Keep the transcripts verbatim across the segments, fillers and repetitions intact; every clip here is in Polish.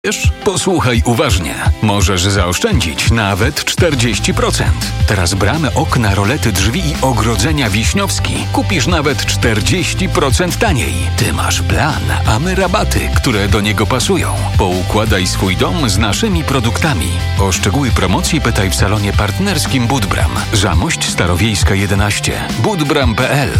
Wiesz? Posłuchaj uważnie. Możesz zaoszczędzić nawet czterdzieści procent. Teraz bramy, okna, rolety, drzwi i ogrodzenia Wiśniowski kupisz nawet czterdzieści procent taniej. Ty masz plan, a my rabaty, które do niego pasują. Poukładaj swój dom z naszymi produktami. O szczegóły promocji pytaj w salonie partnerskim Budbram. Zamość Starowiejska jedenaście. budbram kropka p l.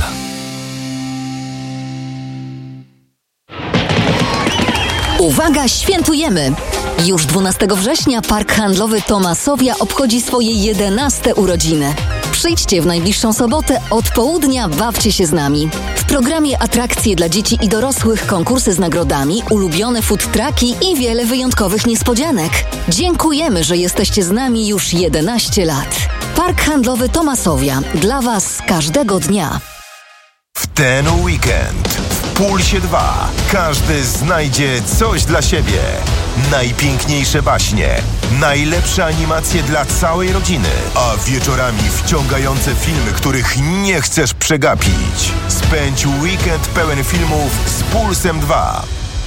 Uwaga, świętujemy! Już dwunastego września Park Handlowy Tomasowia obchodzi swoje jedenaste urodziny. Przyjdźcie w najbliższą sobotę, od południa bawcie się z nami. W programie atrakcje dla dzieci i dorosłych, konkursy z nagrodami, ulubione food trucki i wiele wyjątkowych niespodzianek. Dziękujemy, że jesteście z nami już jedenaście lat. Park Handlowy Tomasowia. Dla Was każdego dnia. W ten weekend w Pulsie dwa każdy znajdzie coś dla siebie. Najpiękniejsze baśnie, najlepsze animacje dla całej rodziny, a wieczorami wciągające filmy, których nie chcesz przegapić. Spędź weekend pełen filmów z Pulsem dwa.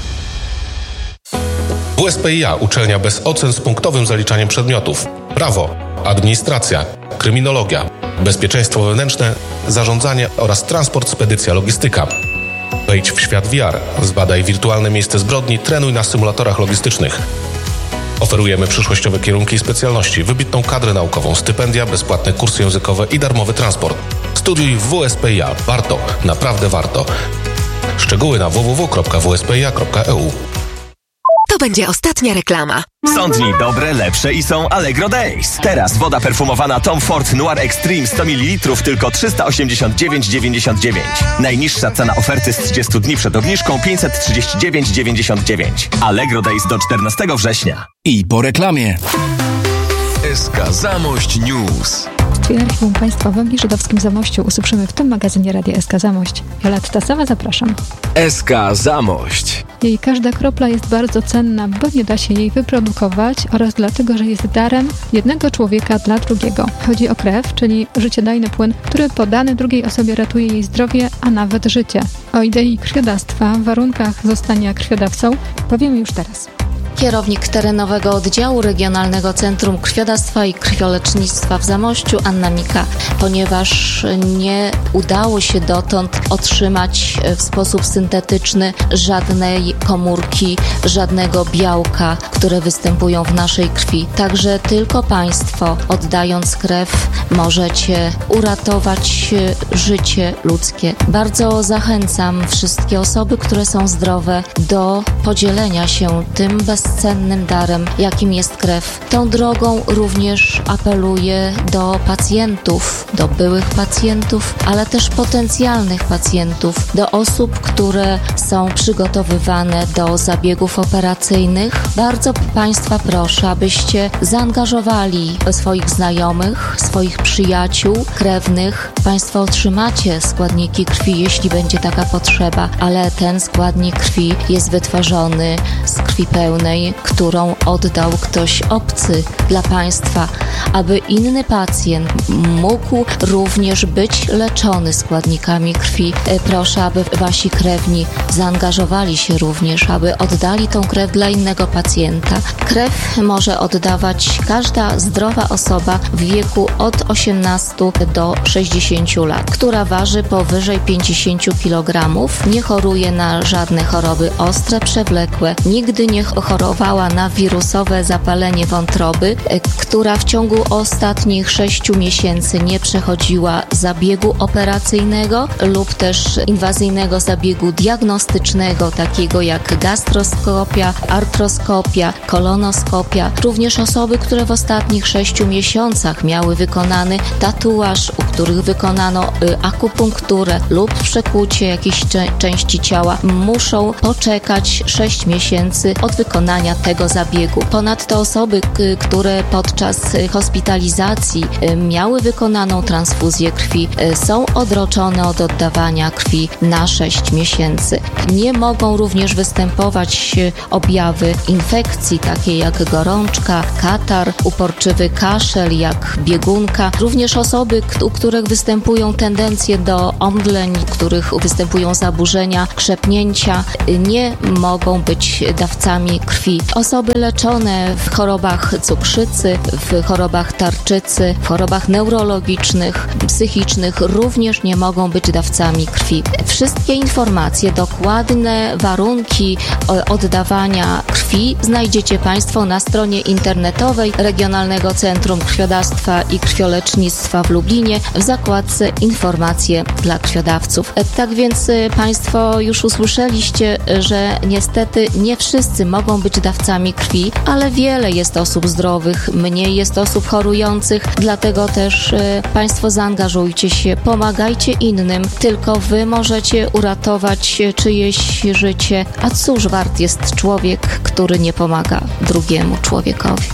W S P I A uczelnia bez ocen z punktowym zaliczaniem przedmiotów. Prawo, administracja, kryminologia, bezpieczeństwo wewnętrzne, zarządzanie oraz transport, spedycja, logistyka. Wejdź w świat V R, zbadaj wirtualne miejsce zbrodni, trenuj na symulatorach logistycznych. Oferujemy przyszłościowe kierunki i specjalności, wybitną kadrę naukową, stypendia, bezpłatne kursy językowe i darmowy transport. Studiuj w W S P I A. Warto, naprawdę warto. Szczegóły na w w w kropka w s p i a kropka e u. To będzie ostatnia reklama. Są dni dobre, lepsze i są Allegro Days. Teraz woda perfumowana Tom Ford Noir Extreme sto mililitrów tylko trzysta osiemdziesiąt dziewięć dziewięćdziesiąt dziewięć. Najniższa cena oferty z trzydziestu dni przed obniżką pięćset trzydzieści dziewięć dziewięćdziesiąt dziewięć. Allegro Days do czternastego września. I po reklamie. S K Zamość News. W Archiwum Państwowym i Żydowskim Zamościu usłyszymy w tym magazynie Radia S K Zamość. Jolanta Tasowa, zapraszam. S K Zamość. Jej każda kropla jest bardzo cenna, bo nie da się jej wyprodukować oraz dlatego, że jest darem jednego człowieka dla drugiego. Chodzi o krew, czyli życiodajny płyn, który podany drugiej osobie ratuje jej zdrowie, a nawet życie. O idei krwiodawstwa, warunkach zostania krwiodawcą powiemy już teraz. Kierownik terenowego oddziału Regionalnego Centrum Krwiodawstwa i Krwiolecznictwa w Zamościu, Anna Mika. Ponieważ nie udało się dotąd otrzymać w sposób syntetyczny żadnej komórki, żadnego białka, które występują w naszej krwi. Także tylko Państwo, oddając krew, możecie uratować życie ludzkie. Bardzo zachęcam wszystkie osoby, które są zdrowe, do podzielenia się tym bez cennym darem, jakim jest krew. Tą drogą również apeluję do pacjentów, do byłych pacjentów, ale też potencjalnych pacjentów, do osób, które są przygotowywane do zabiegów operacyjnych. Bardzo Państwa proszę, abyście zaangażowali swoich znajomych, swoich przyjaciół, krewnych. Państwo otrzymacie składniki krwi, jeśli będzie taka potrzeba, ale ten składnik krwi jest wytworzony z krwi pełnej, którą oddał ktoś obcy dla Państwa, aby inny pacjent mógł również być leczony składnikami krwi. Proszę, aby Wasi krewni zaangażowali się również, aby oddali tą krew dla innego pacjenta. Krew może oddawać każda zdrowa osoba w wieku od osiemnastu do sześćdziesięciu lat, która waży powyżej pięćdziesiąt kilogramów, nie choruje na żadne choroby ostre, przewlekłe, nigdy nie chorowała na wirusowe zapalenie wątroby, która w ciągu ostatnich sześciu miesięcy nie przechodziła zabiegu operacyjnego lub też inwazyjnego zabiegu diagnostycznego, takiego jak gastroskopia, artroskopia, kolonoskopia. Również osoby, które w ostatnich sześciu miesiącach miały wykonany tatuaż, u których wykonano y, akupunkturę lub przekłucie jakiejś cze- części ciała, muszą poczekać sześć miesięcy od wykonania tego zabiegu. Ponadto osoby, k- które podczas hospitalizacji y, miały wykonaną transfuzję krwi, y, są odroczone od oddawania krwi na sześć miesięcy. Nie mogą również występować y, objawy infekcji, takie jak gorączka, katar, uporczywy kaszel, jak biegunka. Również osoby, k- u których występują tendencje do omdleń, u których występują zaburzenia krzepnięcia, y, nie mogą być dawcami krwi krwi. Osoby leczone w chorobach cukrzycy, w chorobach tarczycy, w chorobach neurologicznych, psychicznych również nie mogą być dawcami krwi. Wszystkie informacje, dokładne warunki oddawania krwi znajdziecie Państwo na stronie internetowej Regionalnego Centrum Krwiodawstwa i Krwiolecznictwa w Lublinie w zakładce Informacje dla krwiodawców. Tak więc Państwo już usłyszeliście, że niestety nie wszyscy mogą być dawcami krwi, ale wiele jest osób zdrowych, mniej jest osób chorujących, dlatego też Państwo zaangażujcie się, pomagajcie innym, tylko Wy możecie uratować czyjeś życie, a cóż wart jest człowiek, który nie pomaga drugiemu człowiekowi.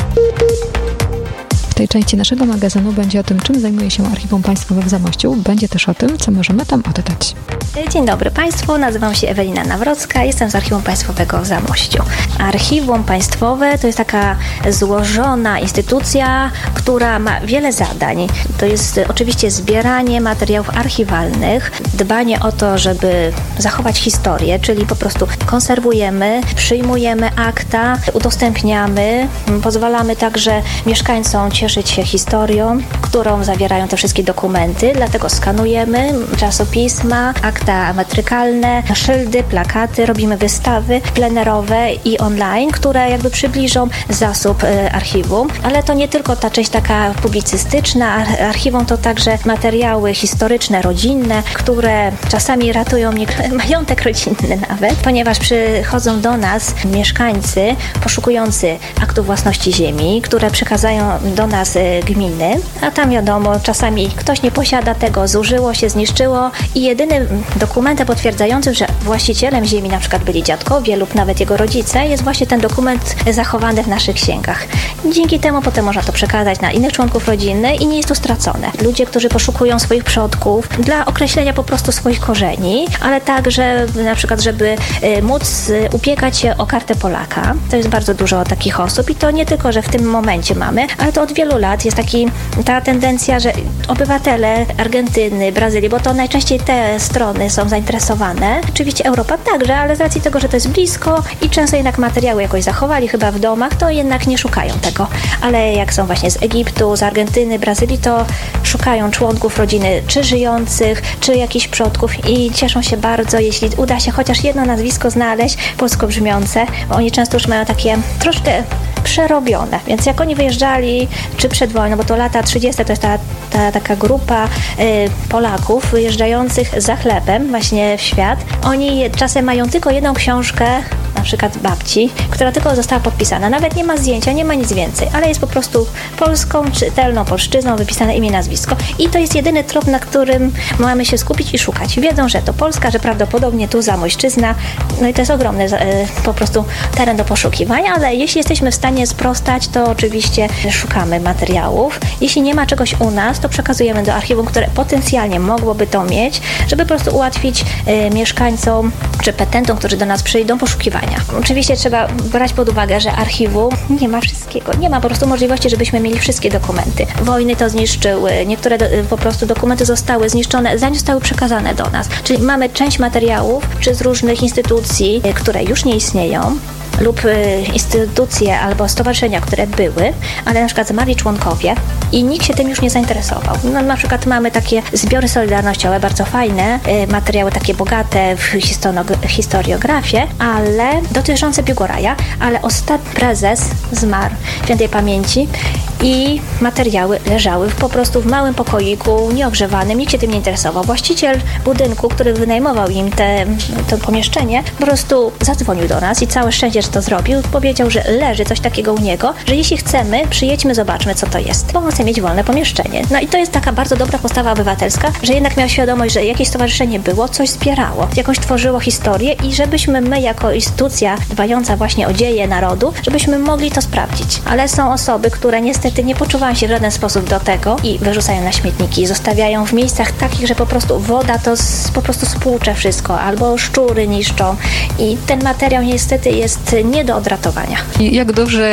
W tej części naszego magazynu będzie o tym, czym zajmuje się Archiwum Państwowe w Zamościu. Będzie też o tym, co możemy tam oddać. Dzień dobry Państwu, nazywam się Ewelina Nawrocka, jestem z Archiwum Państwowego w Zamościu. Archiwum Państwowe to jest taka złożona instytucja, która ma wiele zadań. To jest oczywiście zbieranie materiałów archiwalnych, dbanie o to, żeby zachować historię, czyli po prostu konserwujemy, przyjmujemy akta, udostępniamy, pozwalamy także mieszkańcom cieszyć się historią, którą zawierają te wszystkie dokumenty, dlatego skanujemy czasopisma, akta metrykalne, szyldy, plakaty, robimy wystawy plenerowe i online, które jakby przybliżą zasób archiwum, ale to nie tylko ta część taka publicystyczna, archiwum to także materiały historyczne, rodzinne, które czasami ratują mnie majątek rodzinny nawet, ponieważ przychodzą do nas mieszkańcy poszukujący aktów własności ziemi, które przekazają do nas gminy, a tam wiadomo, czasami ktoś nie posiada tego, zużyło się, zniszczyło i jedynym dokumentem potwierdzającym, że właścicielem ziemi na przykład byli dziadkowie lub nawet jego rodzice, jest właśnie ten dokument zachowany w naszych księgach. Dzięki temu potem można to przekazać na innych członków rodziny i nie jest to stracone. Ludzie, którzy poszukują swoich przodków dla określenia po prostu swoich korzeni, ale także na przykład, żeby móc ubiegać się o kartę Polaka. To jest bardzo dużo takich osób i to nie tylko, że w tym momencie mamy, ale to od wielu lat jest taki, ta tendencja, że obywatele Argentyny, Brazylii, bo to najczęściej te strony są zainteresowane. Oczywiście Europa także, ale z racji tego, że to jest blisko i często jednak materiały jakoś zachowali chyba w domach, to jednak nie szukają tego. Ale jak są właśnie z Egiptu, z Argentyny, Brazylii, to szukają członków rodziny, czy żyjących, czy jakichś przodków i cieszą się bardzo, jeśli uda się chociaż jedno nazwisko znaleźć, polsko brzmiące, bo oni często już mają takie troszkę przerobione, więc jak oni wyjeżdżali, czy przed wojną, bo to lata trzydzieste to jest ta, ta taka grupa y, Polaków wyjeżdżających za chlebem właśnie w świat, oni czasem mają tylko jedną książkę, na przykład babci, która tylko została podpisana. Nawet nie ma zdjęcia, nie ma nic więcej, ale jest po prostu polską, czytelną polszczyzną wypisane imię, nazwisko. I to jest jedyny trop, na którym mamy się skupić i szukać. Wiedzą, że to Polska, że prawdopodobnie tu Zamojszczyzna. No i to jest ogromny po prostu teren do poszukiwania, ale jeśli jesteśmy w stanie sprostać, to oczywiście szukamy materiałów. Jeśli nie ma czegoś u nas, to przekazujemy do archiwum, które potencjalnie mogłoby to mieć, żeby po prostu ułatwić y, mieszkańcom czy petentom, którzy do nas przyjdą, poszukiwania. Oczywiście trzeba brać pod uwagę, że archiwum nie ma wszystkiego. Nie ma po prostu możliwości, żebyśmy mieli wszystkie dokumenty. Wojny to zniszczyły, niektóre do, po prostu dokumenty zostały zniszczone, zanim zostały przekazane do nas. Czyli mamy część materiałów, czy z różnych instytucji, które już nie istnieją, lub instytucje albo stowarzyszenia, które były, ale na przykład zmarli członkowie i nikt się tym już nie zainteresował. No, na przykład mamy takie zbiory solidarnościowe, bardzo fajne, materiały takie bogate w historiografię, ale dotyczące Biłogoraja, ale ostatni prezes zmarł świętej pamięci i materiały leżały po prostu w małym pokoiku, nieogrzewanym, nikt się tym nie interesował. Właściciel budynku, który wynajmował im te, to pomieszczenie, po prostu zadzwonił do nas i całe szczęście, że to zrobił, powiedział, że leży coś takiego u niego, że jeśli chcemy, przyjedźmy, zobaczmy, co to jest, bo on chce mieć wolne pomieszczenie. No i to jest taka bardzo dobra postawa obywatelska, że jednak miał świadomość, że jakieś stowarzyszenie było, coś wspierało, jakoś tworzyło historię i żebyśmy my jako instytucja dbająca właśnie o dzieje narodu, żebyśmy mogli to sprawdzić. Ale są osoby, które niestety nie poczuwają się w żaden sposób do tego i wyrzucają na śmietniki, zostawiają w miejscach takich, że po prostu woda to z, po prostu spłucze wszystko, albo szczury niszczą i ten materiał niestety jest nie do odratowania. I jak duży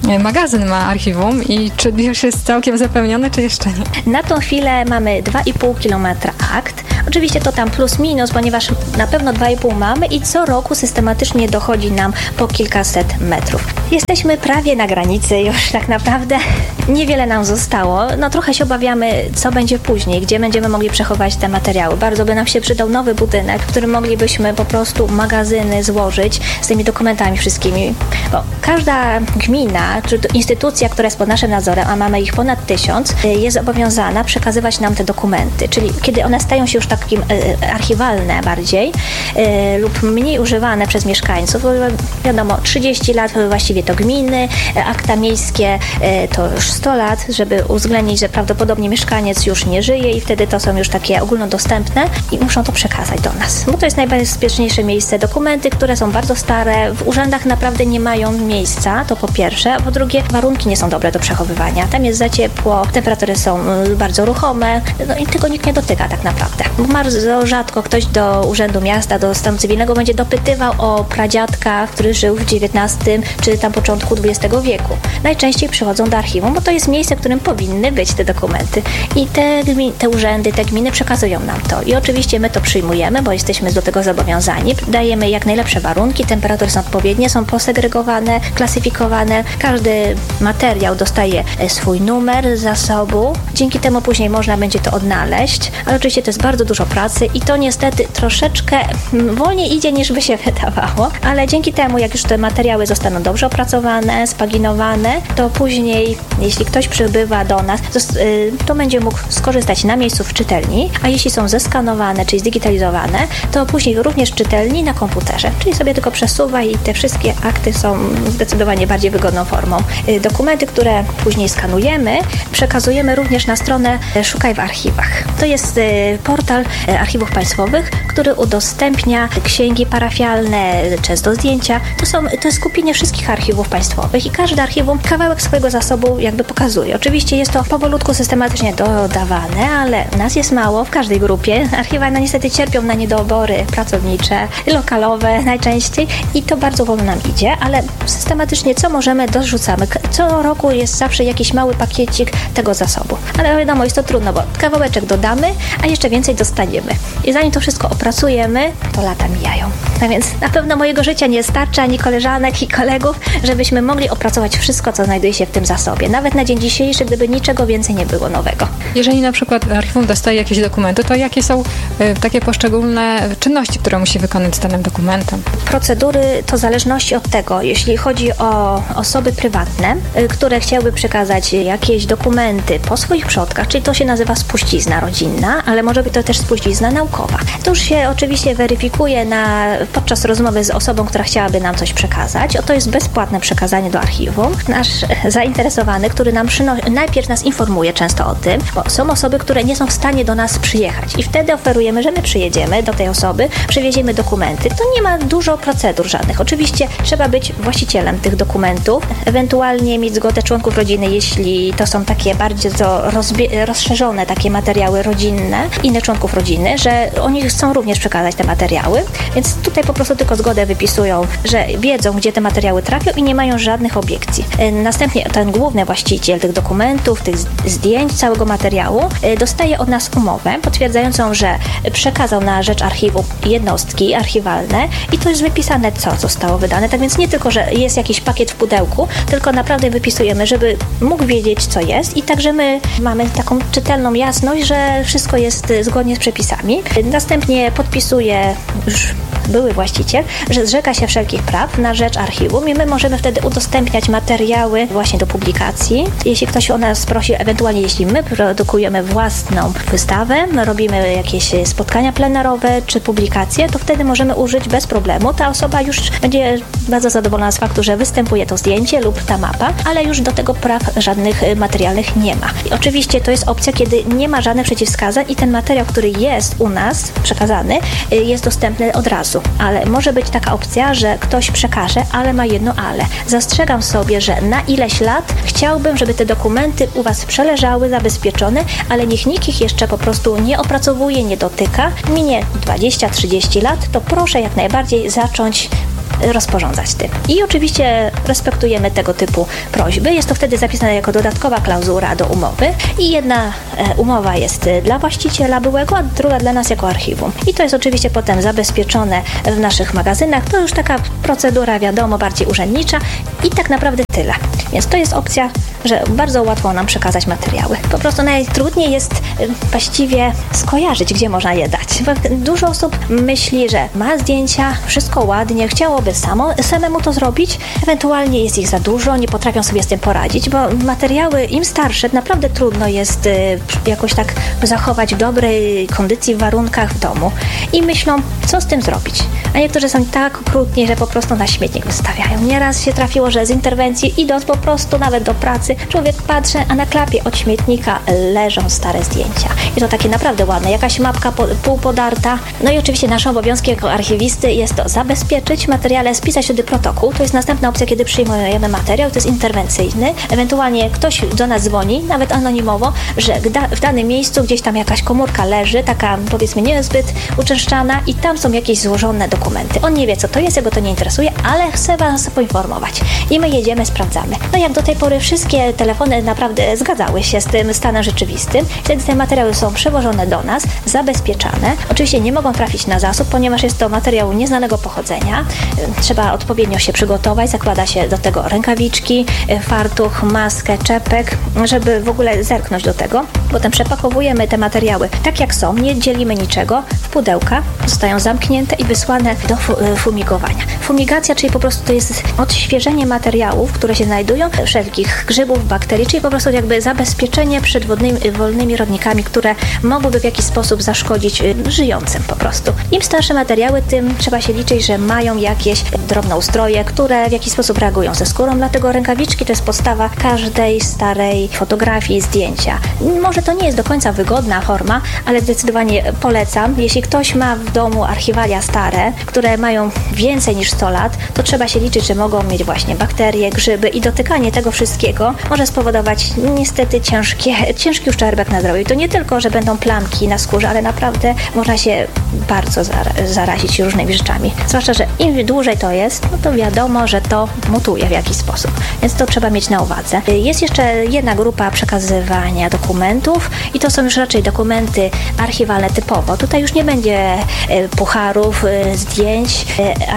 magazyn ma archiwum i czy już jest całkiem zapełniony, czy jeszcze nie? Na tą chwilę mamy dwa i pół kilometra akt. Oczywiście to tam plus minus, ponieważ na pewno dwa i pół mamy i co roku systematycznie dochodzi nam po kilkaset metrów. Jesteśmy prawie na granicy już tak naprawdę. Niewiele nam zostało. No trochę się obawiamy, co będzie później, gdzie będziemy mogli przechować te materiały. Bardzo by nam się przydał nowy budynek, w którym moglibyśmy po prostu magazyny złożyć z tymi dokumentami wszystkimi. Bo każda gmina, czy to instytucja, która jest pod naszym nadzorem, a mamy ich ponad tysiąc, jest zobowiązana przekazywać nam te dokumenty. Czyli kiedy one stają się już takim e, archiwalne bardziej e, lub mniej używane przez mieszkańców, bo wiadomo, trzydzieści lat właściwie to gminy, e, akta miejskie e, to już sto lat, żeby uwzględnić, że prawdopodobnie mieszkaniec już nie żyje i wtedy to są już takie ogólnodostępne i muszą to przekazać do nas. Bo to jest najbezpieczniejsze miejsce. Dokumenty, które są bardzo stare, w urzędach naprawdę nie mają miejsca, to po pierwsze, a po drugie warunki nie są dobre do przechowywania. Tam jest za ciepło, temperatury są bardzo ruchome, no i tego nikt nie dotyka tak naprawdę. Bardzo rzadko ktoś do Urzędu Miasta, do stanu cywilnego będzie dopytywał o pradziadka, który żył w dziewiętnastym czy tam początku dwudziestego wieku. Najczęściej przychodzą do archiwum, bo to jest miejsce, w którym powinny być te dokumenty. I te, te urzędy, te gminy przekazują nam to. I oczywiście my to przyjmujemy, bo jesteśmy do tego zobowiązani. Dajemy jak najlepsze warunki, temperatury są odpowiednie, są posegregowane, klasyfikowane. Każdy materiał dostaje swój numer zasobu. Dzięki temu później można będzie to odnaleźć, ale oczywiście to jest bardzo dużo pracy i to niestety troszeczkę wolniej idzie niż by się wydawało, ale dzięki temu, jak już te materiały zostaną dobrze opracowane, spaginowane, to później, jeśli ktoś przybywa do nas, to będzie mógł skorzystać na miejscu w czytelni, a jeśli są zeskanowane, czyli zdigitalizowane, to później również w czytelni na komputerze, czyli sobie tylko przesuwa i te wszystkie akty są zdecydowanie bardziej wygodną formą. Dokumenty, które później skanujemy, przekazujemy również na stronę Szukaj w archiwach. To jest portal archiwów państwowych, który udostępnia księgi parafialne, często zdjęcia. To, są, to jest skupienie wszystkich archiwów państwowych i każdy archiwum kawałek swojego zasobu jakby pokazuje. Oczywiście jest to powolutku systematycznie dodawane, ale nas jest mało w każdej grupie. Archiwa no, niestety cierpią na niedobory pracownicze, lokalowe najczęściej i to bardzo wolno nam idzie, ale systematycznie co możemy dorzucamy. Co roku jest zawsze jakiś mały pakiecik tego zasobu. Ale wiadomo, jest to trudno, bo kawałeczek dodamy, a jeszcze więcej dostaniemy. I zanim to wszystko opracujemy, to lata mijają. A więc na pewno mojego życia nie starczy, ani koleżanek i kolegów, żebyśmy mogli opracować wszystko, co znajduje się w tym zasobie. Nawet na dzień dzisiejszy, gdyby niczego więcej nie było nowego. Jeżeli na przykład archiwum dostaje jakieś dokumenty, to jakie są y, takie poszczególne czynności, które musi wykonać z danym dokumentem? Procedury to w zależności od tego, jeśli chodzi o osoby prywatne, y, które chciałyby przekazać jakieś dokumenty po swoich przodkach, czyli to się nazywa spuścizna rodzinna, ale może być to też spuścizna naukowa. To już się oczywiście weryfikuje na, podczas rozmowy z osobą, która chciałaby nam coś przekazać. Oto jest bezpłatne przekazanie do archiwum. Nasz zainteresowany, który nam przynosi, najpierw nas informuje często o tym, bo są osoby, które nie są w stanie do nas przyjechać i wtedy oferujemy, że my przyjedziemy do tej osoby, przywieziemy dokumenty. To nie ma dużo procedur żadnych. Oczywiście trzeba być właścicielem tych dokumentów, ewentualnie mieć zgodę członków rodziny, jeśli to są takie bardzo rozbie- rozszerzone takie materiały rodzinne, innych członków rodziny, że oni chcą również przekazać te materiały, więc tutaj po prostu tylko zgodę wypisują, że wiedzą, gdzie te materiały trafią i nie mają żadnych obiekcji. Następnie ten główny właściciel tych dokumentów, tych zdjęć, całego materiału dostaje od nas umowę potwierdzającą, że przekazał na rzecz archiwum jednostki archiwalne i to jest wypisane, co zostało wydane. Tak więc nie tylko, że jest jakiś pakiet w pudełku, tylko naprawdę wypisujemy, żeby mógł wiedzieć, co jest i także my mamy taką czytelną jasność, że wszystko jest zgodnie z przepisami. Następnie podpisuje już były właściciel, że zrzeka się wszelkich praw na rzecz archiwum i my możemy wtedy udostępniać materiały właśnie do publikacji. Jeśli ktoś o nas prosi, ewentualnie jeśli my produkujemy własną wystawę, robimy jakieś spotkania plenerowe czy publikacje, to wtedy możemy użyć bez problemu. Ta osoba już będzie bardzo zadowolona z faktu, że występuje to zdjęcie lub ta mapa, ale już do tego praw żadnych materialnych nie ma. I oczywiście to jest opcja, kiedy nie ma żadnych przeciwwskazań i ten materiał, który jest u nas przekazany, jest dostępny od razu. Ale może być taka opcja, że ktoś przekaże, ale ma jedno ale. Zastrzegam sobie, że na ileś lat chciałbym, żeby te dokumenty u Was przeleżały, zabezpieczone, ale niech nikt ich jeszcze po prostu nie opracowuje, nie dotyka. Minie dwadzieścia trzydzieści lat, to proszę jak najbardziej zacząć rozporządzać tym. I oczywiście respektujemy tego typu prośby. Jest to wtedy zapisane jako dodatkowa klauzura do umowy i jedna e, umowa jest dla właściciela byłego, a druga dla nas jako archiwum. I to jest oczywiście potem zabezpieczone w naszych magazynach. To już taka procedura, wiadomo, bardziej urzędnicza i tak naprawdę tyle. Więc to jest opcja, że bardzo łatwo nam przekazać materiały. Po prostu najtrudniej jest właściwie skojarzyć, gdzie można je dać. Bo dużo osób myśli, że ma zdjęcia, wszystko ładnie, chciałoby samo, samemu to zrobić, ewentualnie jest ich za dużo, nie potrafią sobie z tym poradzić, bo materiały im starsze naprawdę trudno jest y, jakoś tak zachować w dobrej kondycji, w warunkach w domu. I myślą, co z tym zrobić. A niektórzy są tak okrutni, że po prostu na śmietnik wystawiają. Nieraz się trafiło, że z interwencji idąc po prostu nawet do pracy, człowiek patrzy, a na klapie od śmietnika leżą stare zdjęcia. I to takie naprawdę ładne. Jakaś mapka po, półpodarta. No i oczywiście naszym obowiązkiem jako archiwisty jest to zabezpieczyć w materiale, spisać wtedy protokół. To jest następna opcja, kiedy przyjmujemy materiał, to jest interwencyjny. Ewentualnie ktoś do nas dzwoni, nawet anonimowo, że w danym miejscu gdzieś tam jakaś komórka leży, taka powiedzmy niezbyt uczęszczana i tam są jakieś złożone dokumenty. On nie wie, co to jest, jego to nie interesuje, ale chce was poinformować. I my jedziemy, sprawdzamy. No jak do tej pory wszystkie telefony naprawdę zgadzały się z tym stanem rzeczywistym. Wtedy te materiały są przewożone do nas, zabezpieczane. Oczywiście nie mogą trafić na zasób, ponieważ jest to materiał nieznanego pochodzenia. Trzeba odpowiednio się przygotować, zakłada się do tego rękawiczki, fartuch, maskę, czepek, żeby w ogóle zerknąć do tego. Potem przepakowujemy te materiały tak jak są, nie dzielimy niczego, w pudełka, zostają zamknięte i wysłane do fumigowania. Fumigacja, czyli po prostu to jest odświeżenie materiałów, które się znajdują, wszelkich grzybów, bakterii, czyli po prostu jakby zabezpieczenie przed wodnymi, wolnymi rodnikami, które mogłyby w jakiś sposób zaszkodzić żyjącym po prostu. Im starsze materiały, tym trzeba się liczyć, że mają jakieś drobnoustroje, które w jakiś sposób reagują ze skórą, dlatego rękawiczki to jest podstawa każdej starej fotografii, zdjęcia. Może to nie jest do końca wygodna forma, ale zdecydowanie polecam. Jeśli ktoś ma w domu archiwalia stare, które mają więcej niż sto lat, to trzeba się liczyć, że mogą mieć właśnie bakterie, grzyby i dotykanie tego wszystkiego może spowodować niestety ciężkie, ciężki uszczerbek na zdrowiu. To nie tylko, że będą plamki na skórze, ale naprawdę można się bardzo zarazić różnymi rzeczami. Zwłaszcza, że im dłużej to jest, no to wiadomo, że to mutuje w jakiś sposób. Więc to trzeba mieć na uwadze. Jest jeszcze jedna grupa przekazywania dokumentów i to są już raczej dokumenty archiwalne typowo. Tutaj już nie będzie pucharów, zdjęć,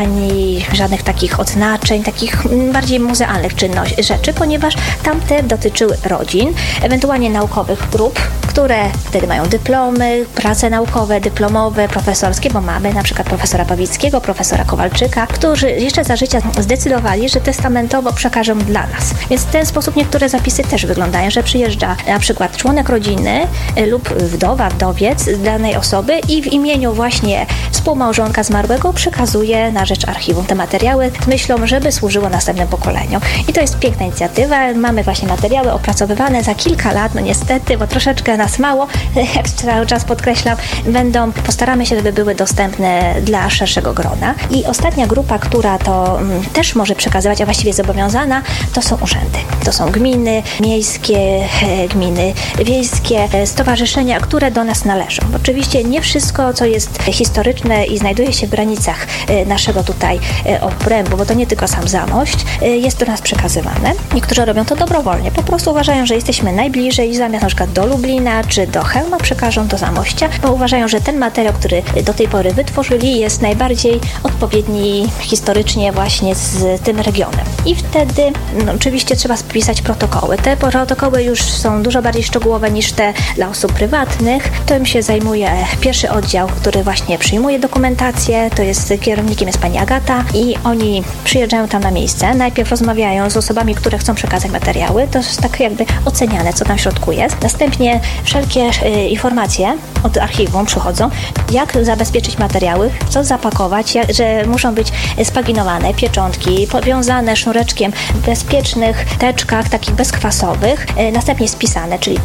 ani żadnych takich odznaczeń, takich bardziej muzealnych czynności, rzeczy, ponieważ tamte dotyczyły rodzin, ewentualnie naukowych grup, które wtedy mają dyplomy, prace naukowe, dyplomowe, profesorskie, bo mamy na przykład profesora Pawlickiego, profesora Kowalczyka, którzy jeszcze za życia zdecydowali, że testamentowo przekażą dla nas. Więc w ten sposób niektóre zapisy też wyglądają, że przyjeżdża na przykład członek rodziny lub wdowa, wdowiec danej osoby i w imieniu właśnie współmałżonka zmarłego przekazuje na rzecz archiwum te materiały z myślą, żeby służyło następnym pokoleniom. I to jest piękna inicjatywa. Mamy właśnie materiały opracowywane za kilka lat, no niestety, bo troszeczkę nas mało, jak cały czas podkreślam, będą, postaramy się, żeby były dostępne dla szerszego grona. I ostatnia grupa, która to m, też może przekazywać, a właściwie zobowiązana, to są urzędy. To są gminy miejskie, gminy wiejskie, stowarzyszenia, które do nas należą. Oczywiście nie wszystko, co jest historyczne i znajduje się w granicach naszego tutaj obrębu, bo to nie tylko sam Zamość, jest do nas przekazywane. Niektórzy robią to dobrowolnie. Po prostu uważają, że jesteśmy najbliżej i zamiast na przykład do Lublina czy do Chełma przekażą do Zamościa, bo uważają, że ten materiał, który do tej pory wytworzyli, jest najbardziej odpowiedni historycznie właśnie z tym regionem. I wtedy no, oczywiście trzeba spisać protokoły. Te protokoły już są dużo bardziej szczegółowe niż te dla osób prywatnych. Tym się zajmuje pierwszy oddział, który właśnie przyjmuje dokumentację. To jest kierownikiem jest pani Agata i oni przyjeżdżają tam na miejsce. Najpierw rozmawiają z osobami, które chcą przekazać materiały. To jest tak jakby oceniane, co tam w środku jest. Następnie wszelkie y, informacje od archiwum przychodzą, jak zabezpieczyć materiały, co zapakować, jak, że muszą być spaginowane, pieczątki, powiązane sznureczkiem w bezpiecznych teczkach, takich bezkwasowych, y, następnie spisane, czyli to, co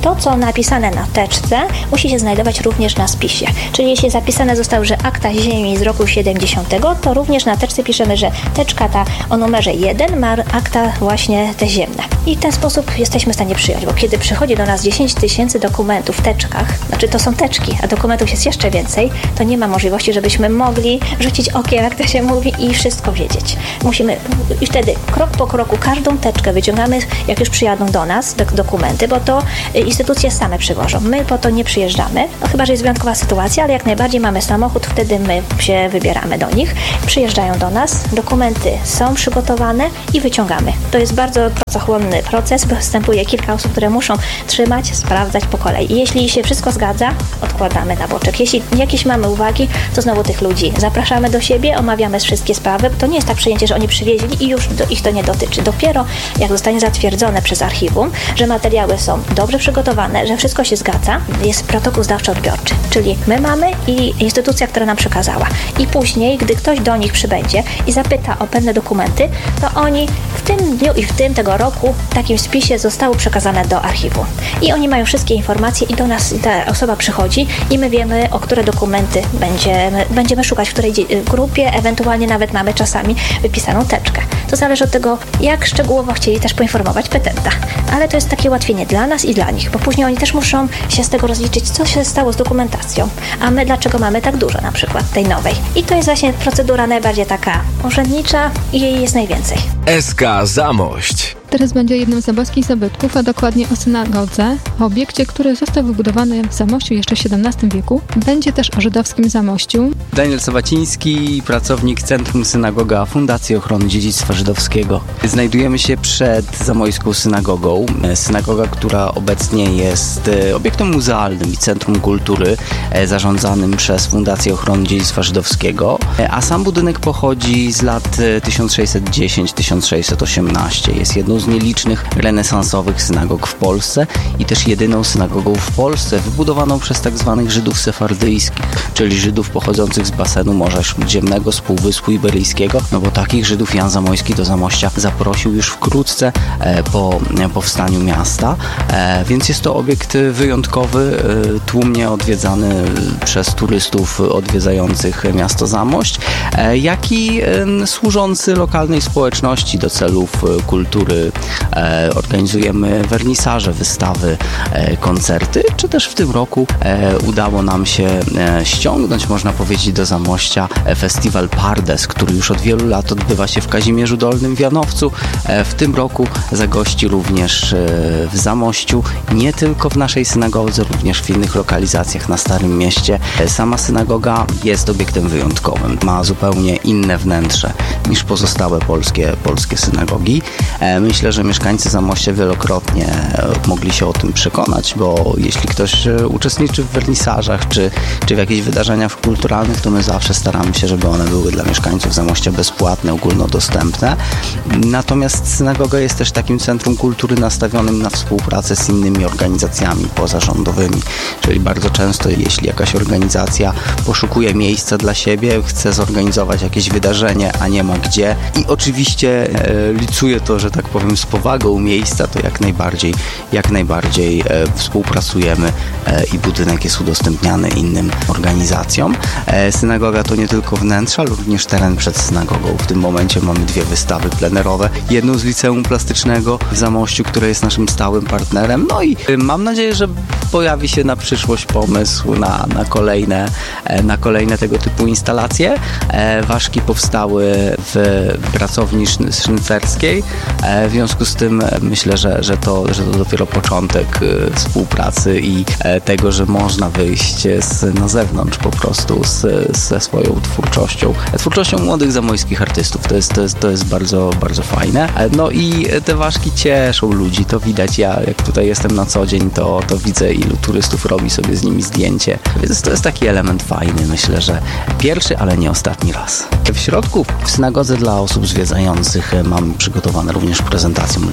napisane na teczce musi się znajdować również na spisie. Czyli jeśli zapisane zostało, że akta ziemi z roku siedemdziesiątego, to również na teczce piszemy, że teczka ta o numerze jeden ma akta właśnie te ziemne. I w ten sposób jesteśmy w stanie przyjąć, bo kiedy przychodzi do nas dziesięć tysięcy dokumentów w teczkach, znaczy to są teczki, a dokumentów jest jeszcze więcej, to nie ma możliwości, żebyśmy mogli rzucić okiem, jak to się mówi, i wszystko wiedzieć. Musimy i wtedy krok po kroku każdą teczkę wyciągamy, jak już przyjadą do nas do, dokumenty, bo to instytucje same przywożą. My po to nie przyjeżdżamy, no chyba że jest wyjątkowa sytuacja, ale jak najbardziej mamy samochód, wtedy my się wybieramy do nich, przyjeżdżają do nas, dokumenty są przygotowane i wyciągamy. To jest bardzo pracochłonny proces, występuje kilka osób, które muszą trzymać, sprawdzać po kolei. I jeśli się wszystko zgadza, odkładamy na boczek. Jeśli jakieś mamy uwagi, to znowu tych ludzi zapraszamy do siebie, omawiamy wszystkie sprawy. To nie jest tak przyjęcie, że oni przywieźli i już do, ich to nie dotyczy. Dopiero jak zostanie zatwierdzone przez archiwum, że materiały są dobrze przygotowane, że wszystko się zgadza, jest protokół zdawczo-odbiorczy. Czyli my mamy i instytucja, która nam przekazała. I później, gdy ktoś do nich przybędzie i zapyta o pewne dokumenty, to oni w tym dniu i w tym tego roku w takim spisie zostały przekazane do archiwum. I oni mają wszystkie informacje i do nas ta osoba przychodzi i my wiemy, o które dokumenty będziemy, będziemy szukać, w której grupie, ewentualnie nawet mamy czasami wypisaną teczkę. To zależy od tego, jak szczegółowo chcieli też poinformować petenta. Ale to jest takie ułatwienie dla nas i dla nich, bo później oni też muszą się z tego rozliczyć, co się stało z dokumentacją, a my dlaczego mamy tak dużo na przykład tej nowej. I to jest właśnie procedura najbardziej taka urzędnicza i jej jest najwięcej. S K Zamość. Teraz będzie o jednym z zamoskich zabytków, a dokładnie o synagodze, o obiekcie, który został wybudowany w Zamościu jeszcze w siedemnastym wieku. Będzie też o żydowskim Zamościu. Daniel Sowaciński, pracownik Centrum Synagoga Fundacji Ochrony Dziedzictwa Żydowskiego. Znajdujemy się przed zamojską synagogą. Synagoga, która obecnie jest obiektem muzealnym i centrum kultury zarządzanym przez Fundację Ochrony Dziedzictwa Żydowskiego, a sam budynek pochodzi z lat tysiąc sześćset dziesięć do tysiąc sześćset osiemnaście. Jest jedną z nielicznych renesansowych synagog w Polsce i też jedyną synagogą w Polsce wybudowaną przez tak zwanych Żydów sefardyjskich, czyli Żydów pochodzących z basenu Morza Śródziemnego, z Półwyspu Iberyjskiego, no bo takich Żydów Jan Zamojski do Zamościa zaprosił już wkrótce e, po e, powstaniu miasta, e, więc jest to obiekt wyjątkowy, e, tłumnie odwiedzany przez turystów odwiedzających miasto Zamość, e, jak i e, służący lokalnej społeczności do celów e, kultury. E, organizujemy wernisaże, wystawy, e, koncerty, czy też w tym roku e, udało nam się e, ściągnąć, można powiedzieć, do Zamościa e, festiwal Pardes, który już od wielu lat odbywa się w Kazimierzu Dolnym w Janowcu. E, w tym roku zagości również e, w Zamościu, nie tylko w naszej synagodze, również w innych lokalizacjach na Starym Mieście. E, sama synagoga jest obiektem wyjątkowym, ma zupełnie inne wnętrze niż pozostałe polskie, polskie synagogi. E, myślę, że mieszkańcy Zamościa wielokrotnie mogli się o tym przekonać, bo jeśli ktoś uczestniczy w wernisażach czy, czy w jakichś wydarzeniach kulturalnych, to my zawsze staramy się, żeby one były dla mieszkańców Zamościa bezpłatne, ogólnodostępne. Natomiast synagoga jest też takim centrum kultury nastawionym na współpracę z innymi organizacjami pozarządowymi, czyli bardzo często jeśli jakaś organizacja poszukuje miejsca dla siebie, chce zorganizować jakieś wydarzenie, a nie ma gdzie i oczywiście e, licuje to, że tak powiem, z powagą miejsca, to jak najbardziej, jak najbardziej e, współpracujemy e, i budynek jest udostępniany innym organizacjom. E, synagoga to nie tylko wnętrze, ale również teren przed synagogą. W tym momencie mamy dwie wystawy plenerowe. Jedną z Liceum Plastycznego w Zamościu, które jest naszym stałym partnerem. No i e, mam nadzieję, że pojawi się na przyszłość pomysł na, na, kolejne, e, na kolejne tego typu instalacje. E, ważki powstały w pracowni sznycerskiej. W związku z tym myślę, że, że, to, że to dopiero początek współpracy i tego, że można wyjść z, na zewnątrz po prostu z, ze swoją twórczością. Twórczością młodych zamojskich artystów. To jest, to jest, to jest bardzo, bardzo fajne. No i te ważki cieszą ludzi. To widać. Ja jak tutaj jestem na co dzień, to, to widzę, ilu turystów robi sobie z nimi zdjęcie. Więc to jest taki element fajny. Myślę, że pierwszy, ale nie ostatni raz. W środku, w synagodze dla osób zwiedzających mamy przygotowane również prezentacje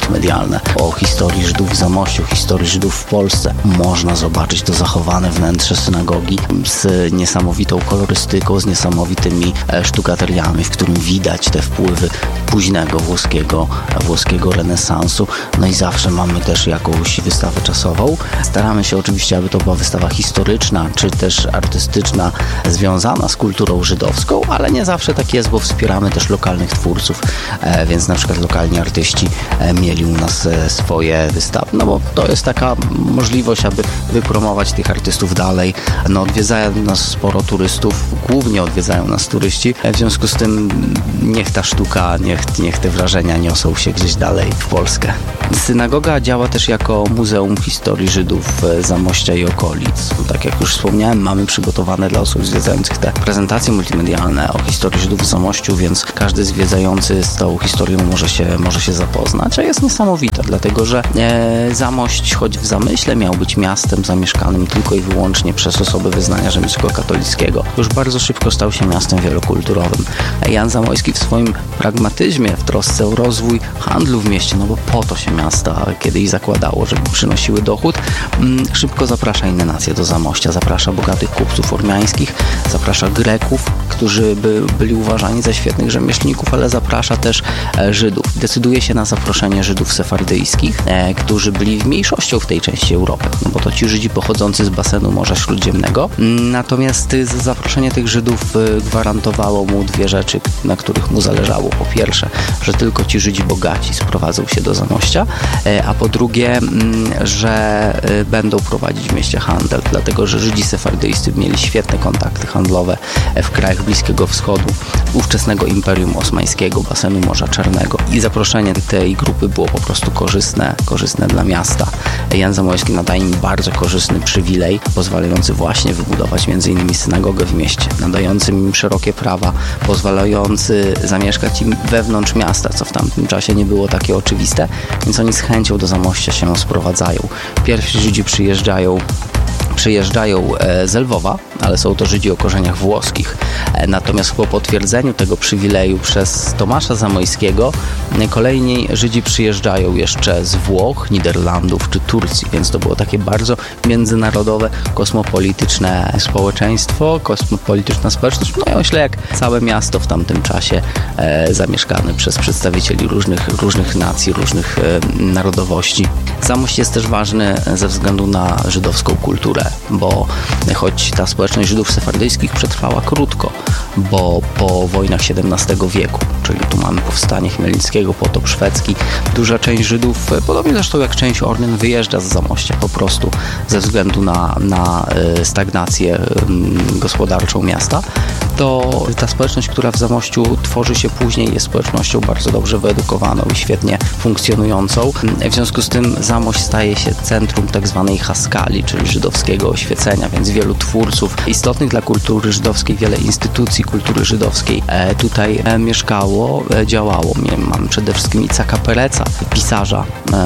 multimedialne o historii Żydów w Zamościu, historii Żydów w Polsce. Można zobaczyć to zachowane wnętrze synagogi z niesamowitą kolorystyką, z niesamowitymi sztukateriami, w którym widać te wpływy późnego włoskiego, włoskiego renesansu. No i zawsze mamy też jakąś wystawę czasową. Staramy się oczywiście, aby to była wystawa historyczna, czy też artystyczna, związana z kulturą żydowską, ale nie zawsze tak jest, bo wspieramy też lokalnych twórców, e, więc na przykład lokalni artyści e, mieli u nas e, swoje wystawy, no bo to jest taka możliwość, aby wypromować tych artystów dalej. No odwiedzają nas sporo turystów, głównie odwiedzają nas turyści, e, w związku z tym niech ta sztuka, niech, niech te wrażenia niosą się gdzieś dalej w Polskę. Synagoga działa też jako Muzeum Historii Żydów Zamościa i okolic. Tak jak już wspomniałem, mamy przygotowane dla osób zwiedzających te prezentacje multimedialne o historii Żydów w Zamościu, więc każdy zwiedzający z tą historią może się, może się zapoznać, a jest niesamowita, dlatego że e, Zamość, choć w zamyśle miał być miastem zamieszkanym tylko i wyłącznie przez osoby wyznania rzymskokatolickiego, już bardzo szybko stał się miastem wielokulturowym. Jan Zamoyski w swoim pragmatyzmie, w trosce o rozwój handlu w mieście, no bo po to się miasta kiedyś zakładało, żeby przynosiły dochód, szybko zaprasza inne nacje do Zamościa, zaprasza bogatych kupców ormiańskich, zaprasza Greków, którzy by, byli uważani za świetnych rzemieślników, ale zaprasza też Żydów. Decyduje się na zaproszenie Żydów sefardyjskich, e, którzy byli mniejszością w tej części Europy, no bo to ci Żydzi pochodzący z basenu Morza Śródziemnego. Natomiast zaproszenie tych Żydów gwarantowało mu dwie rzeczy, na których mu zależało. Po pierwsze, że tylko ci Żydzi bogaci sprowadzą się do Zamościa, e, a po drugie, m, że e, będą prowadzić w mieście handel, dlatego że Żydzi sefardyjscy mieli świetne kontakty handlowe w krajach Bliskiego Wschodu, ówczesnego Imperium Osmańskiego, basenu Morza Czarnego i zaproszenie tej grupy było po prostu korzystne, korzystne dla miasta. Jan Zamoyski nadaje im bardzo korzystny przywilej, pozwalający właśnie wybudować między innymi synagogę w mieście, nadający im szerokie prawa, pozwalający zamieszkać im wewnątrz miasta, co w tamtym czasie nie było takie oczywiste, więc oni z chęcią do Zamościa się sprowadzają. Pierwsi Żydzi przyjeżdżają Przyjeżdżają z Lwowa, ale są to Żydzi o korzeniach włoskich. Natomiast po potwierdzeniu tego przywileju przez Tomasza Zamoyskiego kolejni Żydzi przyjeżdżają jeszcze z Włoch, Niderlandów czy Turcji, więc to było takie bardzo międzynarodowe, kosmopolityczne społeczeństwo, kosmopolityczna społeczność. No ja myślę, jak całe miasto w tamtym czasie e, zamieszkane przez przedstawicieli różnych, różnych nacji, różnych e, narodowości. Zamość jest też ważny ze względu na żydowską kulturę, bo choć ta społeczność Żydów sefardyjskich przetrwała krótko, bo po wojnach siedemnastego wieku, czyli tu mamy powstanie Chmielnickiego, potop szwedzki, duża część Żydów, podobnie zresztą jak część Ormian, wyjeżdża z Zamościa po prostu ze względu na, na stagnację gospodarczą miasta, to ta społeczność, która w Zamościu tworzy się później, jest społecznością bardzo dobrze wyedukowaną i świetnie funkcjonującą. W związku z tym Zamość staje się centrum tak zwanej Haskali, czyli żydowskiego oświecenia, więc wielu twórców istotnych dla kultury żydowskiej, wiele instytucji kultury żydowskiej e, tutaj e, mieszkało, e, działało. Mamy przede wszystkim Icaka Pereca, pisarza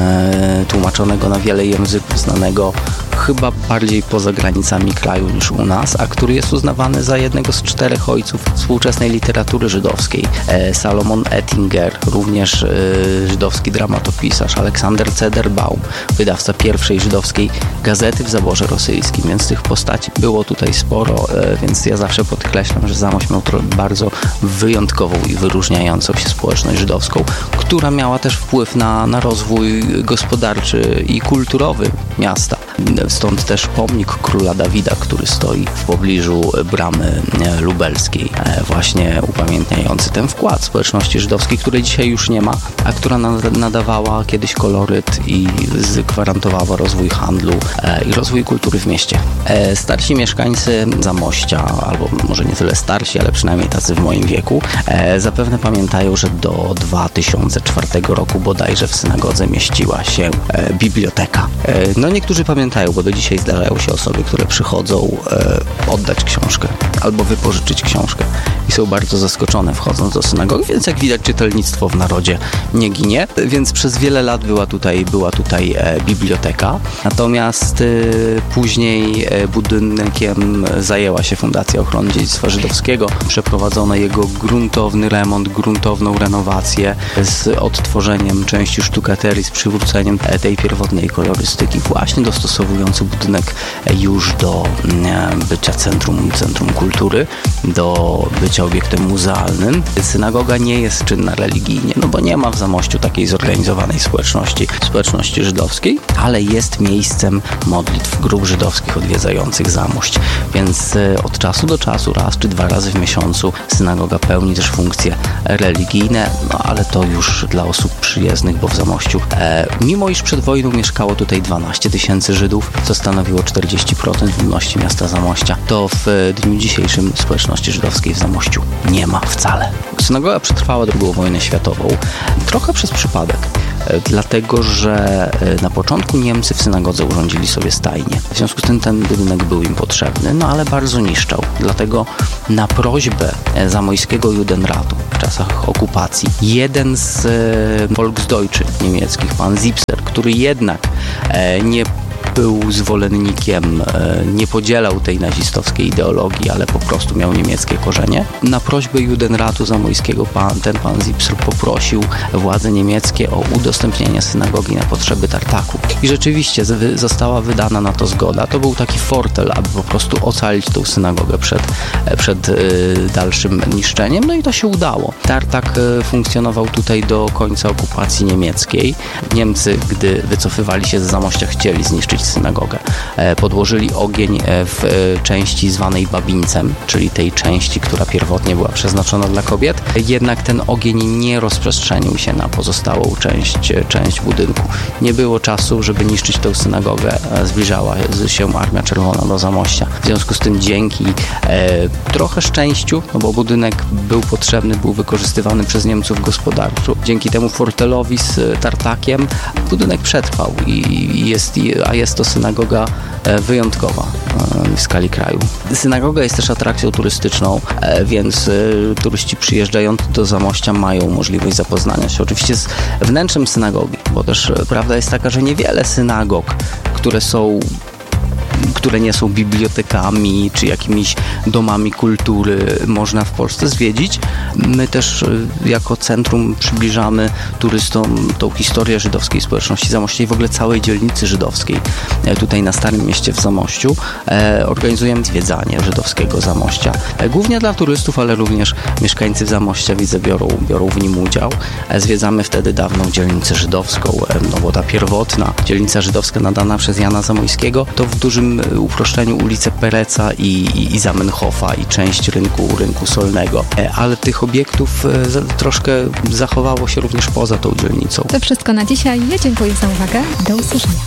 e, tłumaczonego na wiele języków, znanego chyba bardziej poza granicami kraju niż u nas, a który jest uznawany za jednego z czterech ojców współczesnej literatury żydowskiej. E, Salomon Ettinger, również e, żydowski dramatopisarz, Aleksander Cederbaum, wydawca pierwszej żydowskiej gazety w zaborze rosyjskim, więc tych postaci było tutaj sporo, e, więc ja zawsze podkreślam, że Zamość miał bardzo wyjątkową i wyróżniającą się społeczność żydowską, która miała też wpływ na, na rozwój gospodarczy i kulturowy miasta. Stąd też pomnik króla Dawida, który stoi w pobliżu bramy lubelskiej, właśnie upamiętniający ten wkład społeczności żydowskiej, której dzisiaj już nie ma, a która nadawała kiedyś koloryt i gwarantowała rozwój handlu i rozwój kultury w mieście. Starsi mieszkańcy Zamościa, albo może nie tyle starsi, ale przynajmniej tacy w moim wieku, zapewne pamiętają, że do dwa tysiące czwartego roku bodajże w synagodze mieściła się biblioteka. No niektórzy pamiętają pamiętają, bo do dzisiaj zdarzają się osoby, które przychodzą e, oddać książkę albo wypożyczyć książkę i są bardzo zaskoczone wchodząc do synagogi, więc jak widać czytelnictwo w narodzie nie ginie, więc przez wiele lat była tutaj, była tutaj e, biblioteka, natomiast e, później e, budynkiem zajęła się Fundacja Ochrony Dziedzictwa Żydowskiego, przeprowadzono jego gruntowny remont, gruntowną renowację z odtworzeniem części sztukaterii, z przywróceniem tej pierwotnej kolorystyki, właśnie dostosowując budynek już do bycia centrum, centrum kultury, do bycia obiektem muzealnym. Synagoga nie jest czynna religijnie, no bo nie ma w Zamościu takiej zorganizowanej społeczności, społeczności żydowskiej, ale jest miejscem modlitw grup żydowskich odwiedzających Zamość, więc od czasu do czasu, raz czy dwa razy w miesiącu synagoga pełni też funkcje religijne, no ale to już dla osób przyjezdnych, bo w Zamościu, e, mimo iż przed wojną mieszkało tutaj dwanaście tysięcy Żydów, co stanowiło czterdzieści procent ludności miasta Zamościa, to w dniu dzisiejszym społeczności żydowskiej w Zamościu nie ma wcale. Synagoga przetrwała drugą wojnę światową, trochę przez przypadek, e, dlatego że e, na początku Niemcy w synagodze urządzili sobie stajnię. W związku z tym ten budynek był im potrzebny, no ale bardzo niszczał. Dlatego na prośbę e, zamojskiego Judenratu w czasach okupacji jeden z e, Volksdeutsche niemieckich, pan Zipser, który jednak e, nie był zwolennikiem, nie podzielał tej nazistowskiej ideologii, ale po prostu miał niemieckie korzenie. Na prośbę Judenratu zamojskiego pan, ten pan Zipser poprosił władze niemieckie o udostępnienie synagogi na potrzeby tartaku. I rzeczywiście została wydana na to zgoda. To był taki fortel, aby po prostu ocalić tą synagogę przed, przed dalszym niszczeniem. No i to się udało. Tartak funkcjonował tutaj do końca okupacji niemieckiej. Niemcy, gdy wycofywali się z Zamościa, chcieli zniszczyć synagogę. Podłożyli ogień w części zwanej Babińcem, czyli tej części, która pierwotnie była przeznaczona dla kobiet. Jednak ten ogień nie rozprzestrzenił się na pozostałą część, część budynku. Nie było czasu, żeby niszczyć tę synagogę. Zbliżała się Armia Czerwona do Zamościa. W związku z tym dzięki e, trochę szczęściu, no bo budynek był potrzebny, był wykorzystywany przez Niemców gospodarczo. Dzięki temu fortelowi z tartakiem budynek przetrwał i jest, a jest to synagoga wyjątkowa w skali kraju. Synagoga jest też atrakcją turystyczną, więc turyści przyjeżdżający do Zamościa mają możliwość zapoznania się oczywiście z wnętrzem synagogi, bo też prawda jest taka, że niewiele synagog, które są które nie są bibliotekami czy jakimiś domami kultury, można w Polsce zwiedzić. My też jako centrum przybliżamy turystom tą historię żydowskiej społeczności Zamościa i w ogóle całej dzielnicy żydowskiej tutaj na Starym Mieście w Zamościu. Organizujemy zwiedzanie żydowskiego Zamościa. Głównie dla turystów, ale również mieszkańcy Zamościa, widzę, biorą, biorą w nim udział. Zwiedzamy wtedy dawną dzielnicę żydowską, no bo ta pierwotna dzielnica żydowska nadana przez Jana Zamojskiego to w dużym uproszczeniu ulicę Pereca i, i, i Zamenhofa i część rynku, rynku solnego. Ale tych obiektów troszkę zachowało się również poza tą dzielnicą. To wszystko na dzisiaj. Ja dziękuję za uwagę. Do usłyszenia.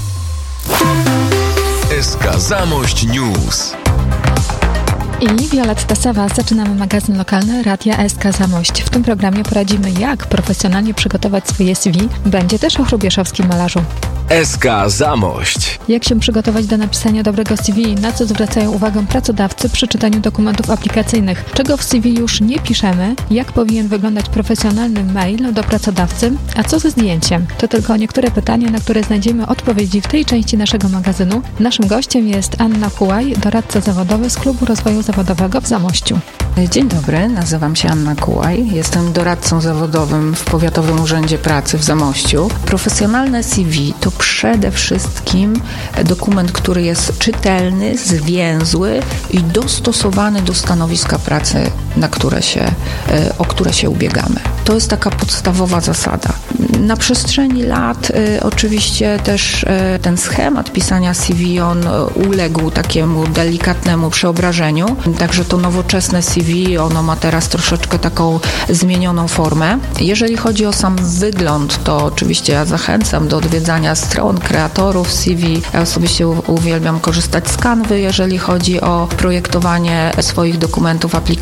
S K Zamość News. I Violetta Sawa, zaczynamy magazyn lokalny Radia S K Zamość. W tym programie poradzimy, jak profesjonalnie przygotować swoje C V. Będzie też o hrubieszowskim malarzu. S K Zamość. Jak się przygotować do napisania dobrego C V? Na co zwracają uwagę pracodawcy przy czytaniu dokumentów aplikacyjnych? Czego w C V już nie piszemy? Jak powinien wyglądać profesjonalny mail do pracodawcy? A co ze zdjęciem? To tylko niektóre pytania, na które znajdziemy odpowiedzi w tej części naszego magazynu. Naszym gościem jest Anna Kułaj, doradca zawodowy z Klubu Rozwoju Zawodowego w Zamościu. Dzień dobry, nazywam się Anna Kułaj. Jestem doradcą zawodowym w Powiatowym Urzędzie Pracy w Zamościu. Profesjonalne C V to przede wszystkim dokument, który jest czytelny, zwięzły i dostosowany do stanowiska pracy, na które się, o które się ubiegamy. To jest taka podstawowa zasada. Na przestrzeni lat y, oczywiście też y, ten schemat pisania C V on uległ takiemu delikatnemu przeobrażeniu, także to nowoczesne C V ono ma teraz troszeczkę taką zmienioną formę. Jeżeli chodzi o sam wygląd, to oczywiście ja zachęcam do odwiedzania stron kreatorów C V. Ja osobiście uwielbiam korzystać z Canvy, jeżeli chodzi o projektowanie swoich dokumentów aplikacyjnych.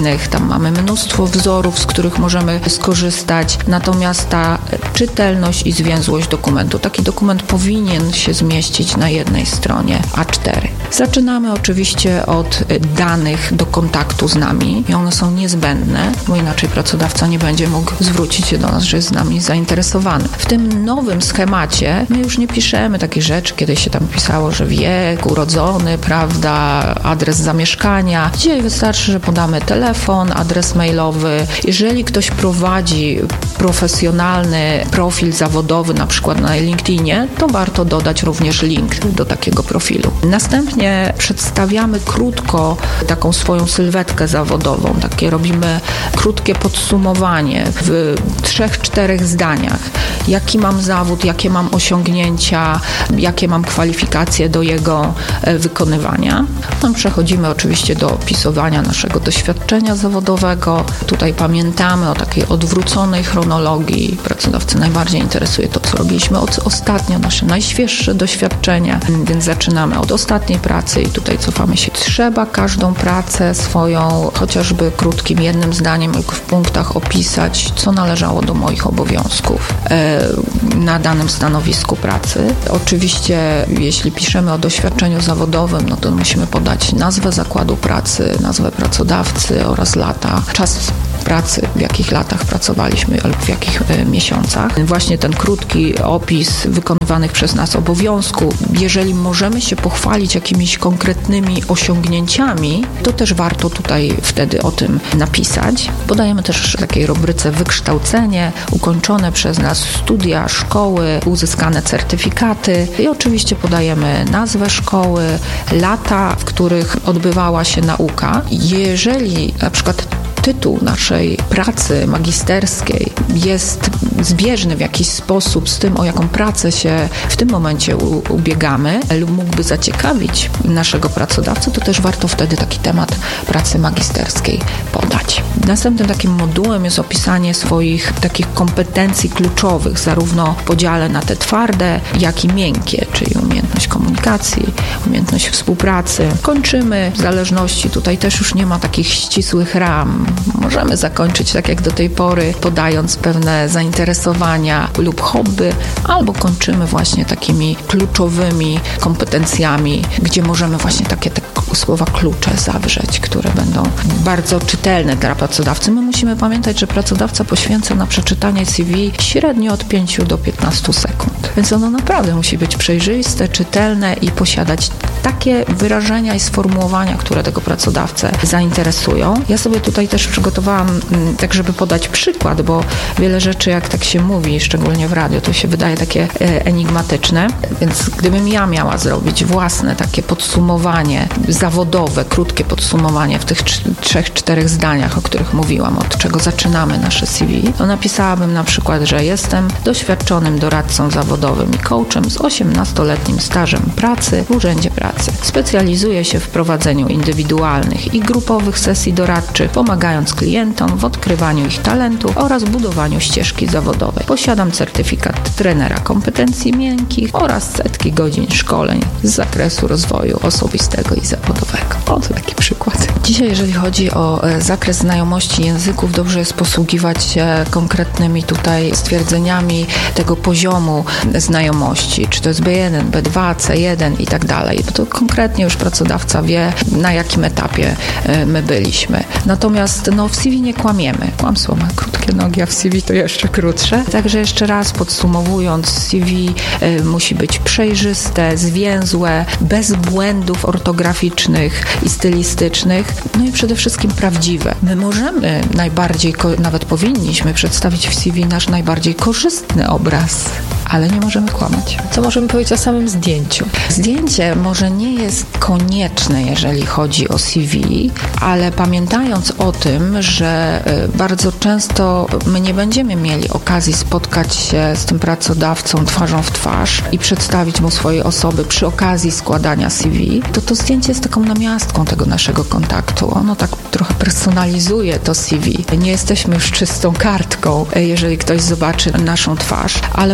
danych, tam mamy mnóstwo wzorów, z których możemy skorzystać, natomiast ta czytelność i zwięzłość dokumentu. Taki dokument powinien się zmieścić na jednej stronie A cztery. Zaczynamy oczywiście od danych do kontaktu z nami i one są niezbędne, bo inaczej pracodawca nie będzie mógł zwrócić się do nas, że jest z nami zainteresowany. W tym nowym schemacie my już nie piszemy takich rzeczy, kiedyś się tam pisało, że wiek, urodzony, prawda, adres zamieszkania. Dzisiaj wystarczy, że podamy telefon, adres mailowy. Jeżeli ktoś prowadzi profesjonalny profil zawodowy, na przykład na LinkedInie, to warto dodać również link do takiego profilu. Następnie przedstawiamy krótko taką swoją sylwetkę zawodową. Takie robimy krótkie podsumowanie w trzech, czterech zdaniach. Jaki mam zawód, jakie mam osiągnięcia, jakie mam kwalifikacje do jego wykonywania. No, przechodzimy oczywiście do opisywania naszego doświadczenia zawodowego. Tutaj pamiętamy o takiej odwróconej chronologii. Pracodawcy najbardziej interesuje to, co robiliśmy od ostatnio, nasze najświeższe doświadczenia, więc zaczynamy od ostatniej pracy i tutaj cofamy się. Trzeba każdą pracę swoją, chociażby krótkim jednym zdaniem lub w punktach opisać, co należało do moich obowiązków e, na danym stanowisku pracy. Oczywiście, jeśli piszemy o doświadczeniu zawodowym, no to musimy podać nazwę zakładu pracy, nazwę pracodawcy oraz lata, czas pracy, w jakich latach pracowaliśmy lub w jakich e, miesiącach. Właśnie ten krótki opis wykonywanych przez nas obowiązków. Jeżeli możemy się pochwalić jakimiś konkretnymi osiągnięciami, to też warto tutaj wtedy o tym napisać. Podajemy też w takiej rubryce wykształcenie, ukończone przez nas studia, szkoły, uzyskane certyfikaty i oczywiście podajemy nazwę szkoły, lata, w których odbywała się nauka. Jeżeli na przykład tytuł naszej pracy magisterskiej jest zbieżny w jakiś sposób z tym, o jaką pracę się w tym momencie u- ubiegamy lub mógłby zaciekawić naszego pracodawcę, to też warto wtedy taki temat pracy magisterskiej podać. Następnym takim modułem jest opisanie swoich takich kompetencji kluczowych, zarówno w podziale na te twarde, jak i miękkie, czyli umiejętność komunikacji, umiejętność współpracy. Kończymy w zależności, tutaj też już nie ma takich ścisłych ram. Możemy zakończyć tak jak do tej pory, podając pewne zainteresowania lub hobby, albo kończymy właśnie takimi kluczowymi kompetencjami, gdzie możemy właśnie takie te słowa klucze zawrzeć, które będą bardzo czytelne dla pracodawcy. My musimy pamiętać, że pracodawca poświęca na przeczytanie C V średnio od pięciu do piętnastu sekund. Więc ono naprawdę musi być przejrzyste, czytelne i posiadać takie wyrażenia i sformułowania, które tego pracodawcę zainteresują. Ja sobie tutaj też przygotowałam, tak żeby podać przykład, bo wiele rzeczy, jak tak się mówi, szczególnie w radiu, to się wydaje takie enigmatyczne. Więc gdybym ja miała zrobić własne takie podsumowanie zawodowe, krótkie podsumowanie w tych trzech, czterech zdaniach, o których mówiłam, od czego zaczynamy nasze C V, to napisałabym na przykład, że jestem doświadczonym doradcą zawodowym i coachem z osiemnastoletnim stażem pracy w Urzędzie Pracy. Specjalizuję się w prowadzeniu indywidualnych i grupowych sesji doradczych, pomagając klientom w odkrywaniu ich talentów oraz budowaniu ścieżki zawodowej. Posiadam certyfikat trenera kompetencji miękkich oraz setki godzin szkoleń z zakresu rozwoju osobistego i zawodowego. Oto taki przykład. Dzisiaj, jeżeli chodzi o zakres znajomości języków, dobrze jest posługiwać się konkretnymi tutaj stwierdzeniami tego poziomu znajomości, czy to jest B jeden, B dwa, C jeden i tak dalej. To konkretnie już pracodawca wie, na jakim etapie my byliśmy. Natomiast no, w C V nie kłamiemy. Kłamstwo ma krótkie nogi, a w C V to jeszcze krótsze. Także jeszcze raz podsumowując, C V y, musi być przejrzyste, zwięzłe, bez błędów ortograficznych i stylistycznych, no i przede wszystkim prawdziwe. My możemy najbardziej, nawet powinniśmy przedstawić w C V nasz najbardziej korzystny obraz, ale nie możemy kłamać. Co możemy powiedzieć o samym zdjęciu? Zdjęcie może nie jest konieczne, jeżeli chodzi o C V, ale pamiętając o tym, że bardzo często my nie będziemy mieli okazji spotkać się z tym pracodawcą twarzą w twarz i przedstawić mu swojej osoby przy okazji składania C V, to to zdjęcie jest taką namiastką tego naszego kontaktu. Ono tak trochę personalizuje to C V. Nie jesteśmy już czystą kartką, jeżeli ktoś zobaczy naszą twarz, ale ważne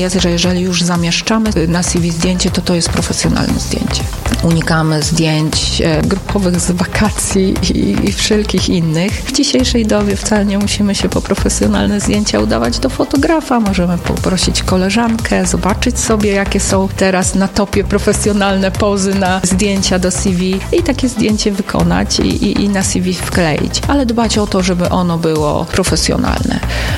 jest, że jeżeli już zamieszczamy na C V zdjęcie, to to jest profesjonalne zdjęcie. Unikamy zdjęć grupowych z wakacji i, i wszelkich innych. W dzisiejszej dobie wcale nie musimy się po profesjonalne zdjęcia udawać do fotografa. Możemy poprosić koleżankę, zobaczyć sobie, jakie są teraz na topie profesjonalne pozy na zdjęcia do C V i takie zdjęcie wykonać i, i, i na C V wkleić. Ale dbać o to, żeby ono było profesjonalne.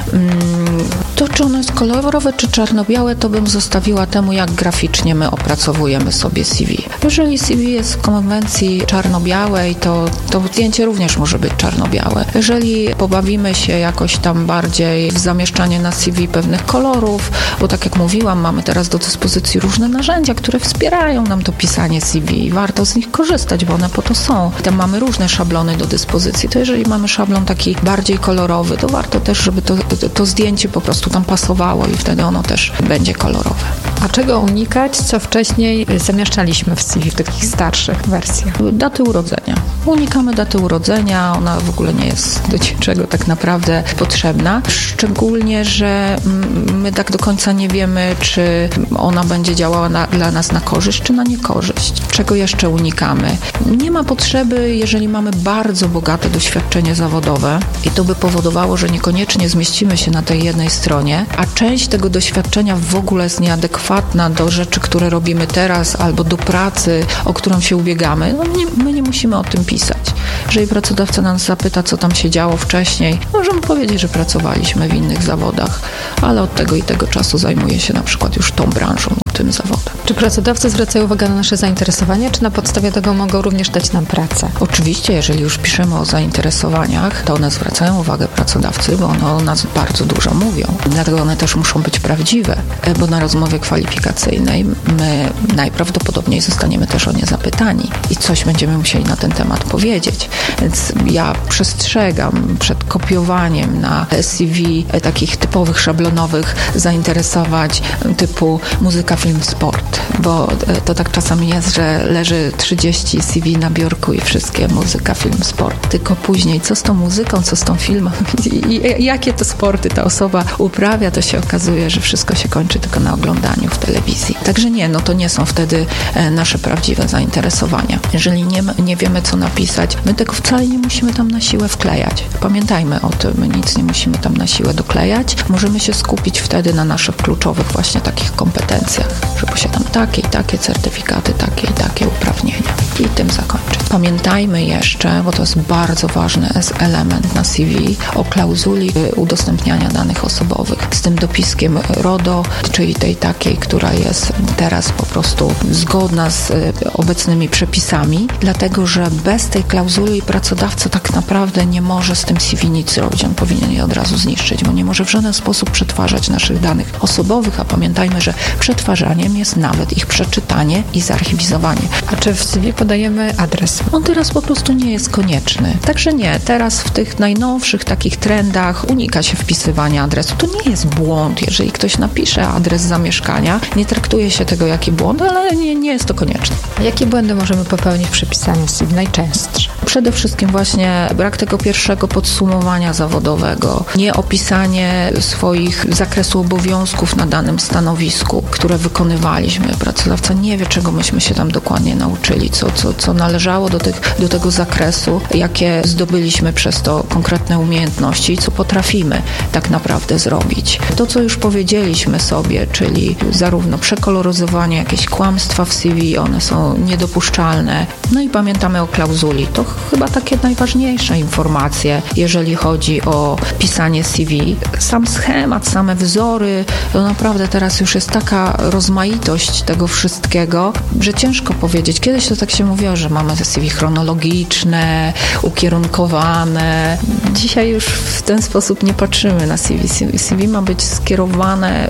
To, czy ono jest kolorowe, czy czarno-białe, to bym zostawiła temu, jak graficznie my opracowujemy sobie C V. Jeżeli C V jest w konwencji czarno-białej, to, to zdjęcie również może być czarno-białe. Jeżeli pobawimy się jakoś tam bardziej w zamieszczanie na C V pewnych kolorów, bo tak jak mówiłam, mamy teraz do dyspozycji różne narzędzia, które wspierają nam to pisanie C V i warto z nich korzystać, bo one po to są. Tam mamy różne szablony do dyspozycji. To jeżeli mamy szablon taki bardziej kolorowy, to warto też, żeby to, to, to zdjęcie po prostu tam pasowało i wtedy ono też będzie kolorowe. A czego unikać, co wcześniej zamieszczaliśmy w C V w takich starszych wersjach? Daty urodzenia. Unikamy daty urodzenia, ona w ogóle nie jest do niczego tak naprawdę potrzebna. Szczególnie, że my tak do końca nie wiemy, czy ona będzie działała na, dla nas na korzyść, czy na niekorzyść. Czego jeszcze unikamy? Nie ma potrzeby, jeżeli mamy bardzo bogate doświadczenie zawodowe i to by powodowało, że niekoniecznie zmieścimy się na tej jednej stronie, a część tego doświadczenia w ogóle jest nieadekwatna do rzeczy, które robimy teraz albo do pracy, o którą się ubiegamy. No nie, my nie musimy o tym pisać. Jeżeli pracodawca nas zapyta, co tam się działo wcześniej, możemy powiedzieć, że pracowaliśmy w innych zawodach, ale od tego i tego czasu zajmuję się na przykład już tą branżą, tym zawodem. Czy pracodawcy zwracają uwagę na nasze zainteresowania, czy na podstawie tego mogą również dać nam pracę? Oczywiście, jeżeli już piszemy o zainteresowaniach, to one zwracają uwagę pracodawcy, bo one o nas bardzo dużo mówią. Dlatego one też muszą być prawdziwe, bo na rozmowie kwalifikacyjnej my najprawdopodobniej zostaniemy też o nie zapytani i coś będziemy musieli na ten temat powiedzieć. Więc ja przestrzegam przed kopiowaniem na C V takich typowych, szablonowych zainteresowań typu muzyka, film, sport, bo to tak czasami jest, że leży trzydzieści C V na biurku i wszystkie muzyka, film, sport. Tylko później co z tą muzyką, co z tą filmem i, i jakie to sporty ta osoba uprawia, to się okazuje, że wszystko się kończy tylko na oglądaniu w telewizji. Także nie, no to nie są wtedy nasze prawdziwe zainteresowania. Jeżeli nie, nie wiemy, co napisać, my tego wcale nie musimy tam na siłę wklejać. Pamiętajmy o tym, my nic nie musimy tam na siłę doklejać. Możemy się skupić wtedy na naszych kluczowych właśnie takich kompetencjach, że posiadam takie i takie certyfikaty, takie i takie uprawnienia. I tym zakończyć. Pamiętajmy jeszcze, bo to jest bardzo ważny element na C V, o klauzuli udostępniania danych osobowych z tym dopiskiem RODO, czyli tej takiej, która jest teraz po prostu zgodna z obecnymi przepisami, dlatego że bez tej klauzuli pracodawca tak naprawdę nie może z tym C V nic zrobić. On powinien je od razu zniszczyć, bo nie może w żaden sposób przetwarzać naszych danych osobowych, a pamiętajmy, że przetwarzaniem jest nawet ich przeczytanie i zarchiwizowanie. A czy w C V podajemy adres? On teraz po prostu nie jest konieczny. Także nie, teraz w tych najnowszych takich trendach unika się wpisywania adresu. To nie jest błąd, jeżeli ktoś napisze adres zamieszkania, nie traktuje się tego jak błąd, ale nie, nie jest to konieczne. A jakie błędy możemy popełnić przy pisaniu C V najczęstsze? Przede wszystkim właśnie brak tego pierwszego podsumowania zawodowego, nieopisanie swoich zakresu obowiązków na danym stanowisku, które wykonywaliśmy. Pracodawca nie wie, czego myśmy się tam dokładnie nauczyli, co, co, co należało do, tych, do tego zakresu, jakie zdobyliśmy przez to konkretne umiejętności i co potrafimy tak naprawdę zrobić. To, co już powiedzieliśmy sobie, czyli zarówno przekoloryzowanie, jakieś kłamstwa w C V, one są niedopuszczalne. No i pamiętamy o klauzuli. To chyba takie najważniejsze informacje, jeżeli chodzi o pisanie C V. Sam schemat, same wzory, to naprawdę teraz już jest taka rozmaitość tego wszystkiego, że ciężko powiedzieć. Kiedyś to tak się mówiło, że mamy C V chronologiczne, ukierunkowane. Dzisiaj już w ten sposób nie patrzymy na C V. C V ma być skierowane,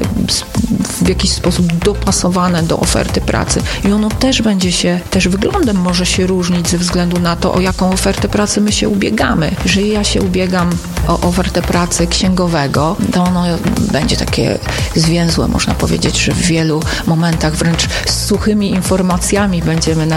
w jakiś sposób dopasowane do oferty pracy i ono też będzie się, też wyglądem może się różnić ze względu na to, o jaką ofertę pracy my się ubiegamy. Jeżeli ja się ubiegam o ofertę pracy księgowego, to ono będzie takie zwięzłe, można powiedzieć, że w wielu momentach wręcz z suchymi informacjami będziemy na tym C V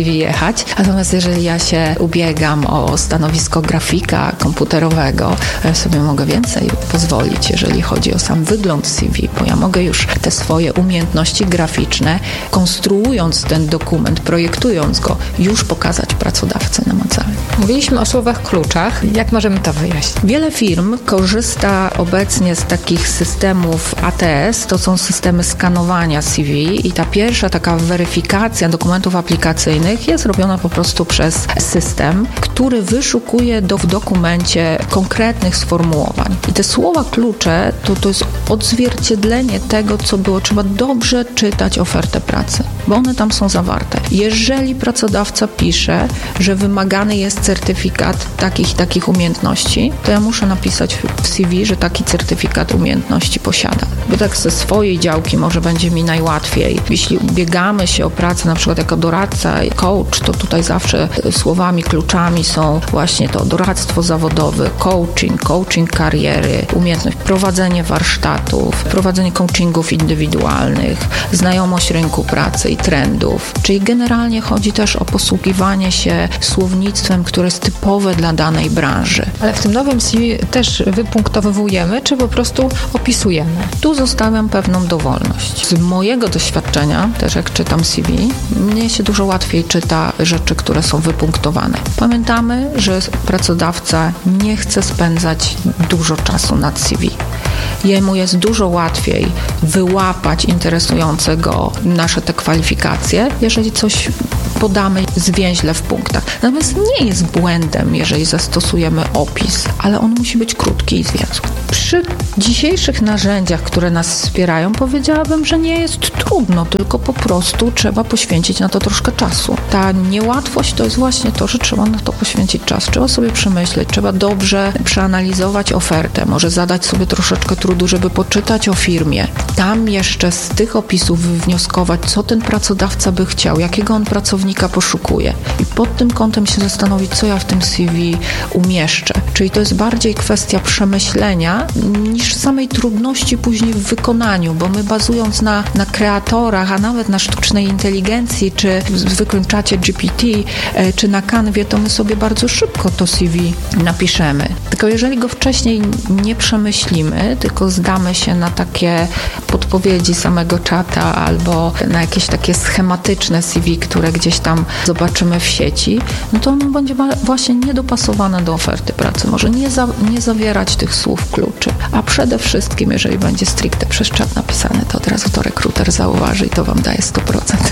V jechać. Natomiast jeżeli ja się ubiegam o stanowisko grafika komputerowego, ja sobie mogę więcej pozwolić, jeżeli chodzi o sam wygląd C V, bo ja mogę już te swoje umiejętności graficzne, konstruując ten dokument, projektując go, już pokazać pracodawcy namacalnie. Mówiliśmy o słowach kluczach. Jak możemy to wyjaśnić? Wiele firm korzysta obecnie z takich systemów A T S, to są systemy skanowania C V i ta pierwsza taka weryfikacja dokumentów aplikacyjnych jest robiona po prostu przez system, który wyszukuje do, w dokumencie konkretnych sformułowań. I te słowa klucze to, to jest odzwierciedlenie tego, co było. Trzeba dobrze czytać ofertę pracy, bo one tam są zawarte. Jeżeli pracodawca pisze, że wymagany jest certyfikat takich i takich umiejętności, to ja muszę napisać w C V, że taki certyfikat umiejętności posiadam. Bo tak ze swojej działki może będzie mi najłatwiej. Jeśli ubiegamy się o pracę na przykład jako doradca i coach, to tutaj zawsze słowami, kluczami są właśnie to doradztwo zawodowe, coaching, coaching kariery, umiejętność prowadzenie warsztatów, prowadzenie coachingów indywidualnych, znajomość rynku pracy i trendów. Czyli generalnie chodzi też o posługiwanie się słownictwem, które jest typowe dla danej branży. Ale w tym nowym C V też wypunktowujemy, czy po prostu opisujemy? Tu zostawiam pewną dowolność. Z mojego doświadczenia, też jak czytam C V, mnie się dużo łatwiej czyta rzeczy, które są wypunktowane. Pamiętamy, że pracodawca nie chce spędzać dużo czasu nad C V. Jemu jest dużo łatwiej wyłapać interesujące go nasze te kwalifikacje, jeżeli coś podamy zwięźle w punktach. Natomiast nie jest błędem, jeżeli zastosujemy opis, ale on musi być krótki i zwięzły. Przy dzisiejszych narzędziach, które nas wspierają, powiedziałabym, że nie jest trudno, tylko po prostu trzeba poświęcić na to troszkę czasu. Ta niełatwość to jest właśnie to, że trzeba na to poświęcić czas. Trzeba sobie przemyśleć, trzeba dobrze przeanalizować ofertę, może zadać sobie troszeczkę trudu, żeby poczytać o firmie. Tam jeszcze z tych opisów wywnioskować, co ten pracodawca by chciał, jakiego on pracownika poszukuje. I pod tym kątem się zastanowić, co ja w tym C V umieszczę. Czyli to jest bardziej kwestia przemyślenia niż samej trudności później w wykonaniu, bo my bazując na, na kreatorach, a nawet na sztucznej inteligencji, czy w zwykłym czacie G P T, czy na Canwie, to my sobie bardzo szybko to C V napiszemy. Tylko jeżeli go wcześniej nie przemyślimy, tylko zdamy się na takie podpowiedzi samego czata albo na jakieś takie schematyczne C V, które gdzieś tam zobaczymy w sieci, no to ono będzie właśnie niedopasowane do oferty pracy. Może nie, za, nie zawierać tych słów kluczy. A przede wszystkim, jeżeli będzie stricte przez czat napisane, to od razu to rekruter zauważy i to wam daje sto procent.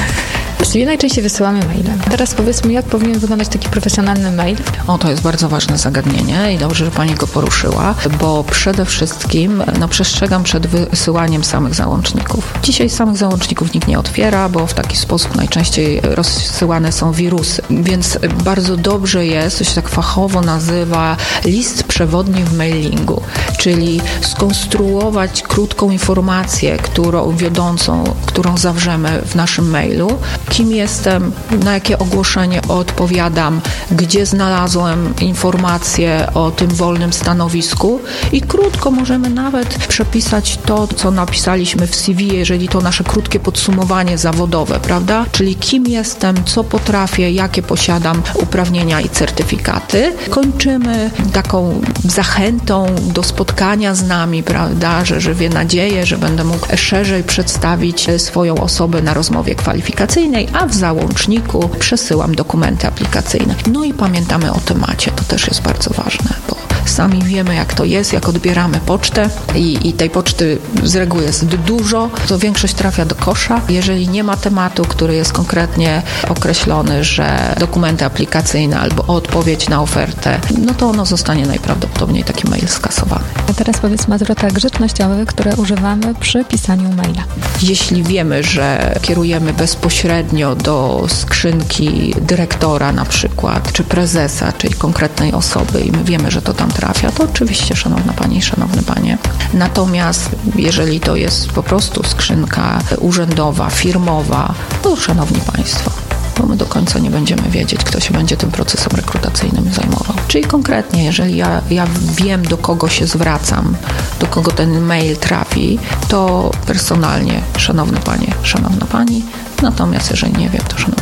Czyli najczęściej wysyłamy mailem. Teraz powiedzmy, jak powinien wyglądać taki profesjonalny mail? O, to jest bardzo ważne zagadnienie i dobrze, że Pani go poruszyła, bo przede wszystkim no, przestrzegam przed wysyłaniem samych załączników. Dzisiaj samych załączników nikt nie otwiera, bo w taki sposób najczęściej rozsyłane są wirusy. Więc bardzo dobrze jest, to się tak fachowo nazywa list przewodni w mailingu, czyli skonstruować krótką informację, którą wiodącą, którą zawrzemy w naszym mailu, kim jestem, na jakie ogłoszenie odpowiadam, gdzie znalazłem informacje o tym wolnym stanowisku i krótko możemy nawet przepisać to, co napisaliśmy w C V, jeżeli to nasze krótkie podsumowanie zawodowe, prawda? Czyli kim jestem, co potrafię, jakie posiadam uprawnienia i certyfikaty. Kończymy taką zachętą do spotkania z nami, prawda, że żywię nadzieję, że będę mógł szerzej przedstawić swoją osobę na rozmowie kwalifikacyjnej, a w załączniku przesyłam dokumenty aplikacyjne. No i pamiętamy o temacie, to też jest bardzo ważne, bo sami wiemy, jak to jest, jak odbieramy pocztę i, i tej poczty z reguły jest dużo, to większość trafia do kosza. Jeżeli nie ma tematu, który jest konkretnie określony, że dokumenty aplikacyjne albo odpowiedź na ofertę, no to ono zostanie najprawdopodobniej taki mail skasowany. A teraz powiedzmy o zwrotach grzecznościowych, które używamy przy pisaniu maila. Jeśli wiemy, że kierujemy bezpośrednio do skrzynki dyrektora na przykład, czy prezesa, czyli konkretnej osoby i my wiemy, że to tam trafia, to oczywiście, szanowna Pani i szanowny Panie. Natomiast jeżeli to jest po prostu skrzynka urzędowa, firmowa, to szanowni Państwo, bo my do końca nie będziemy wiedzieć, kto się będzie tym procesem rekrutacyjnym zajmował. Czyli konkretnie, jeżeli ja, ja wiem, do kogo się zwracam, do kogo ten mail trafi, to personalnie, szanowny Panie, szanowna Pani, natomiast jeżeli nie wiem, to szanowni Państwo.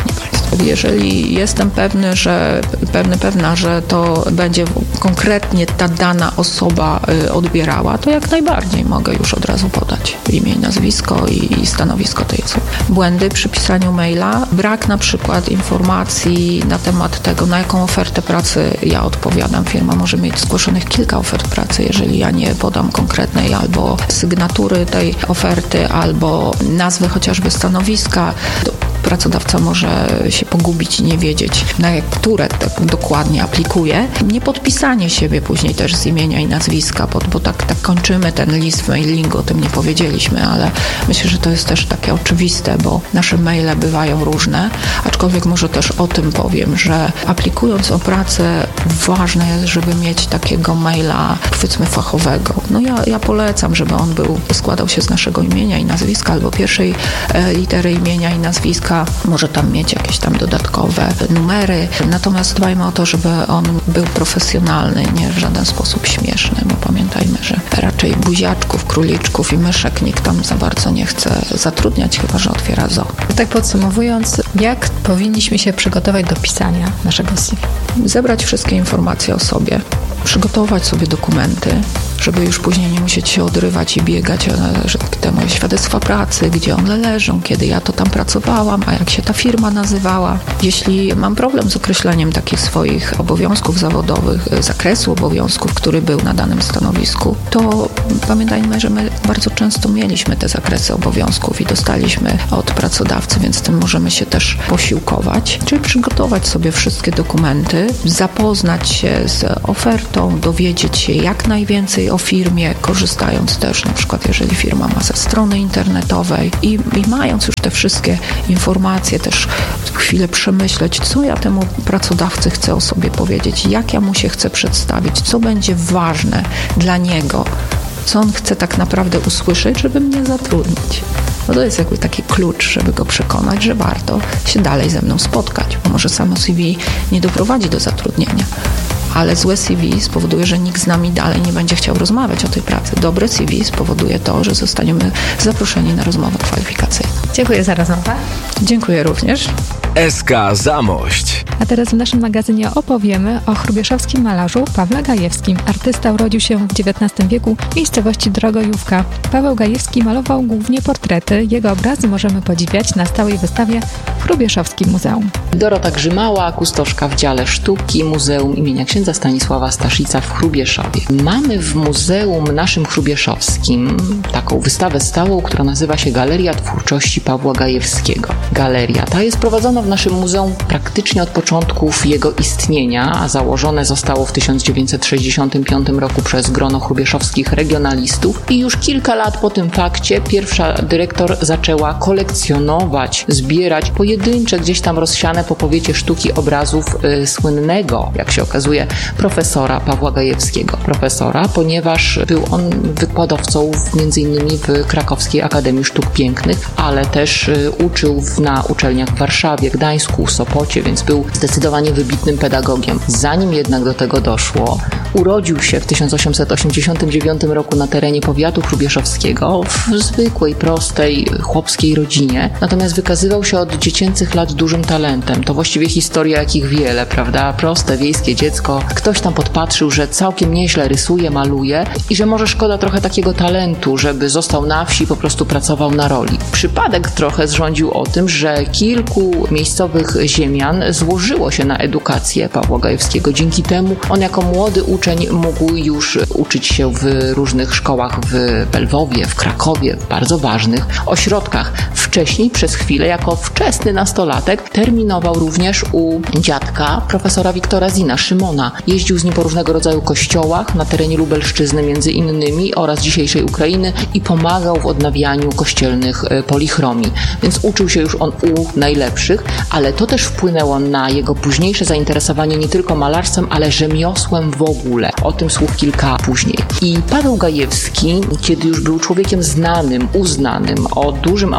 Jeżeli jestem pewny, że pewny, pewna, że to będzie konkretnie ta dana osoba odbierała, to jak najbardziej mogę już od razu podać imię i nazwisko i, i stanowisko tej osoby. Błędy przy pisaniu maila, brak na przykład informacji na temat tego, na jaką ofertę pracy ja odpowiadam. Firma może mieć zgłoszonych kilka ofert pracy, jeżeli ja nie podam konkretnej albo sygnatury tej oferty, albo nazwy chociażby stanowiska. Pracodawca może się pogubić i nie wiedzieć, na które tak dokładnie aplikuje. Nie podpisanie siebie później też z imienia i nazwiska, bo, bo tak, tak kończymy ten list w mailingu, o tym nie powiedzieliśmy, ale myślę, że to jest też takie oczywiste, bo nasze maile bywają różne, aczkolwiek może też o tym powiem, że aplikując o pracę ważne jest, żeby mieć takiego maila, powiedzmy, fachowego. No ja, ja polecam, żeby on był, składał się z naszego imienia i nazwiska albo pierwszej e, litery imienia i nazwiska. Może tam mieć jakieś tam dodatkowe numery. Natomiast dbajmy o to, żeby on był profesjonalny, nie w żaden sposób śmieszny, bo pamiętajmy, że raczej buziaczków, króliczków i myszek nikt tam za bardzo nie chce zatrudniać, chyba że otwiera zoo. Tak podsumowując, jak powinniśmy się przygotować do pisania naszego C V? Zebrać wszystkie informacje o sobie, przygotować sobie dokumenty, żeby już później nie musieć się odrywać i biegać, że tak te moje świadectwa pracy, gdzie one leżą, kiedy ja to tam pracowałam, a jak się ta firma nazywała. Jeśli mam problem z określeniem takich swoich obowiązków zawodowych, zakresu obowiązków, który był na danym stanowisku, to pamiętajmy, że my bardzo często mieliśmy te zakresy obowiązków i dostaliśmy od pracodawcy, więc tym możemy się też posiłkować. Czyli przygotować sobie wszystkie dokumenty, zapoznać się z ofertą, dowiedzieć się jak najwięcej o firmie, korzystając też na przykład, jeżeli firma ma ze strony internetowej i, i mając już te wszystkie informacje, też chwilę przemyśleć, co ja temu pracodawcy chcę o sobie powiedzieć, jak ja mu się chcę przedstawić, co będzie ważne dla niego, co on chce tak naprawdę usłyszeć, żeby mnie zatrudnić. No to jest jakby taki klucz, żeby go przekonać, że warto się dalej ze mną spotkać, bo może samo C V nie doprowadzi do zatrudnienia. Ale złe C V spowoduje, że nikt z nami dalej nie będzie chciał rozmawiać o tej pracy. Dobre C V spowoduje to, że zostaniemy zaproszeni na rozmowę kwalifikacyjną. Dziękuję za rozmowę. Dziękuję również. S K Zamość. A teraz w naszym magazynie opowiemy o chrubieszowskim malarzu Pawle Gajewskim. Artysta urodził się w dziewiętnastym wieku w miejscowości Drogojówka. Paweł Gajewski malował głównie portrety. Jego obrazy możemy podziwiać na stałej wystawie w Chrubieszowskim Muzeum. Dorota Grzymała, kustoszka w dziale sztuki Muzeum imienia księdza Stanisława Staszica w Chrubieszowie. Mamy w muzeum naszym chrubieszowskim taką wystawę stałą, która nazywa się Galeria Twórczości Pawła Gajewskiego. Galeria ta jest prowadzona w naszym muzeum praktycznie od początków jego istnienia, a założone zostało w tysiąc dziewięćset sześćdziesiątym piątym roku przez grono chrubieszowskich regionalistów i już kilka lat po tym fakcie pierwsza dyrektor zaczęła kolekcjonować, zbierać pojedyncze, gdzieś tam rozsiane po powiecie sztuki obrazów y, słynnego, jak się okazuje, profesora Pawła Gajewskiego. Profesora, ponieważ był on wykładowcą w, między innymi w Krakowskiej Akademii Sztuk Pięknych, ale też y, uczył w, na uczelniach w Warszawie, Gdańsku, Sopocie, więc był zdecydowanie wybitnym pedagogiem. Zanim jednak do tego doszło, urodził się w tysiąc osiemset osiemdziesiątym dziewiątym roku na terenie powiatu chrubieszowskiego w zwykłej, prostej, chłopskiej rodzinie, natomiast wykazywał się od dziecięcych lat dużym talentem. To właściwie historia jakich wiele, prawda? Proste, wiejskie dziecko. Ktoś tam podpatrzył, że całkiem nieźle rysuje, maluje i że może szkoda trochę takiego talentu, żeby został na wsi i po prostu pracował na roli. Przypadek trochę zrządził o tym, że kilku miejscowych ziemian złożyło się na edukację Pawła Gajewskiego. Dzięki temu on jako młody uczeń mógł już uczyć się w różnych szkołach w Lwowie, w Krakowie, w bardzo ważnych ośrodkach. Wcześniej przez chwilę jako wczesny nastolatek terminował również u dziadka profesora Wiktora Zina, Szymona. Jeździł z nim po różnego rodzaju kościołach na terenie Lubelszczyzny między innymi oraz dzisiejszej Ukrainy i pomagał w odnawianiu kościelnych polichromii. Więc uczył się już on u najlepszych, ale to też wpłynęło na jego późniejsze zainteresowanie nie tylko malarstwem, ale rzemiosłem w ogóle. O tym słów kilka później. I Paweł Gajewski, kiedy już był człowiekiem znanym, uznanym, o dużym autorytecie,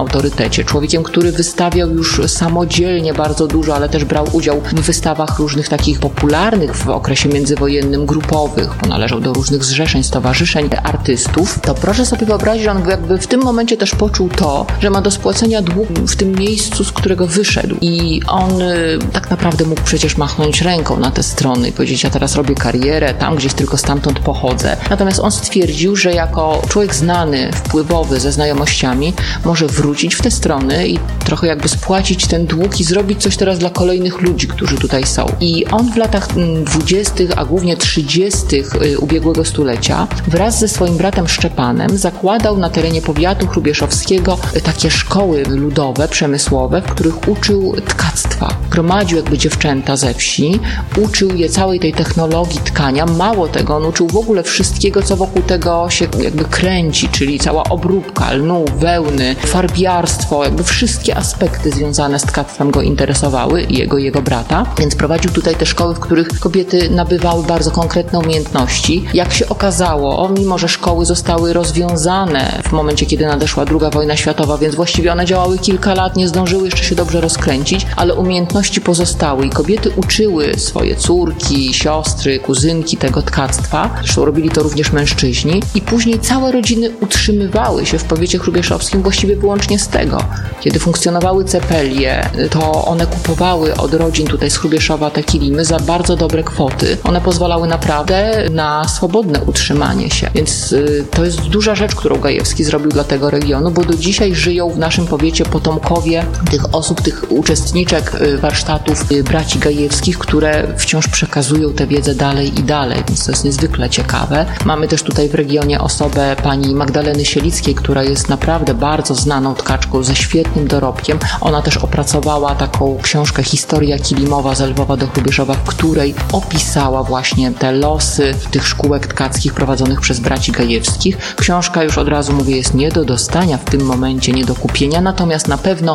portrecie. Człowiekiem, który wystawiał już samodzielnie bardzo dużo, ale też brał udział w wystawach różnych takich popularnych w okresie międzywojennym, grupowych, bo należał do różnych zrzeszeń, stowarzyszeń artystów, to proszę sobie wyobrazić, że on jakby w tym momencie też poczuł to, że ma do spłacenia dług w tym miejscu, z którego wyszedł. I on y, tak naprawdę mógł przecież machnąć ręką na te strony i powiedzieć, ja teraz robię karierę, tam gdzieś tylko stamtąd pochodzę. Natomiast on stwierdził, że jako człowiek znany, wpływowy, ze znajomościami, może wrócić w te strony i trochę jakby spłacić ten dług i zrobić coś teraz dla kolejnych ludzi, którzy tutaj są. I on w latach dwudziestych, a głównie trzydziestych ubiegłego stulecia wraz ze swoim bratem Szczepanem zakładał na terenie powiatu hrubieszowskiego takie szkoły ludowe, przemysłowe, w których uczył tkactwa. Gromadził jakby dziewczęta ze wsi, uczył je całej tej technologii tkania. Mało tego, on uczył w ogóle wszystkiego, co wokół tego się jakby kręci, czyli cała obróbka lnu, wełny, farbiarstwo, jakby wszystkie aspekty związane z tkactwem go interesowały i jego, jego brata. Więc prowadził tutaj te szkoły, w których kobiety nabywały bardzo konkretne umiejętności. Jak się okazało, mimo że szkoły zostały rozwiązane w momencie, kiedy nadeszła druga wojna światowa, więc właściwie one działały kilka lat, nie zdążyły jeszcze się dobrze rozkręcić, ale umiejętności pozostały i kobiety uczyły swoje córki, siostry, kuzynki tego tkactwa. Zresztą robili to również mężczyźni i później całe rodziny utrzymywały się w powiecie hrubieszowskim właściwie wyłącznie z tego. Kiedy funkcjonowały cepelie, to one kupowały od rodzin tutaj z Hrubieszowa te kilimy za bardzo dobre kwoty. One pozwalały naprawdę na swobodne utrzymanie się. Więc y, to jest duża rzecz, którą Gajewski zrobił dla tego regionu, bo do dzisiaj żyją w naszym powiecie potomkowie tych osób, tych uczestniczek y, warsztatów y, braci Gajewskich, które wciąż przekazują tę wiedzę dalej i dalej, więc to jest niezwykle ciekawe. Mamy też tutaj w regionie osobę pani Magdaleny Sielickiej, która jest naprawdę bardzo znaną tkaczką ze świetnym dorobkiem. Ona też opracowała taką książkę Historia kilimowa z Lwowa do Hrubieszowa, w której opisała właśnie te losy tych szkółek tkackich prowadzonych przez braci Gajewskich. Książka, już od razu mówię, jest nie do dostania w tym momencie, nie do kupienia, natomiast na pewno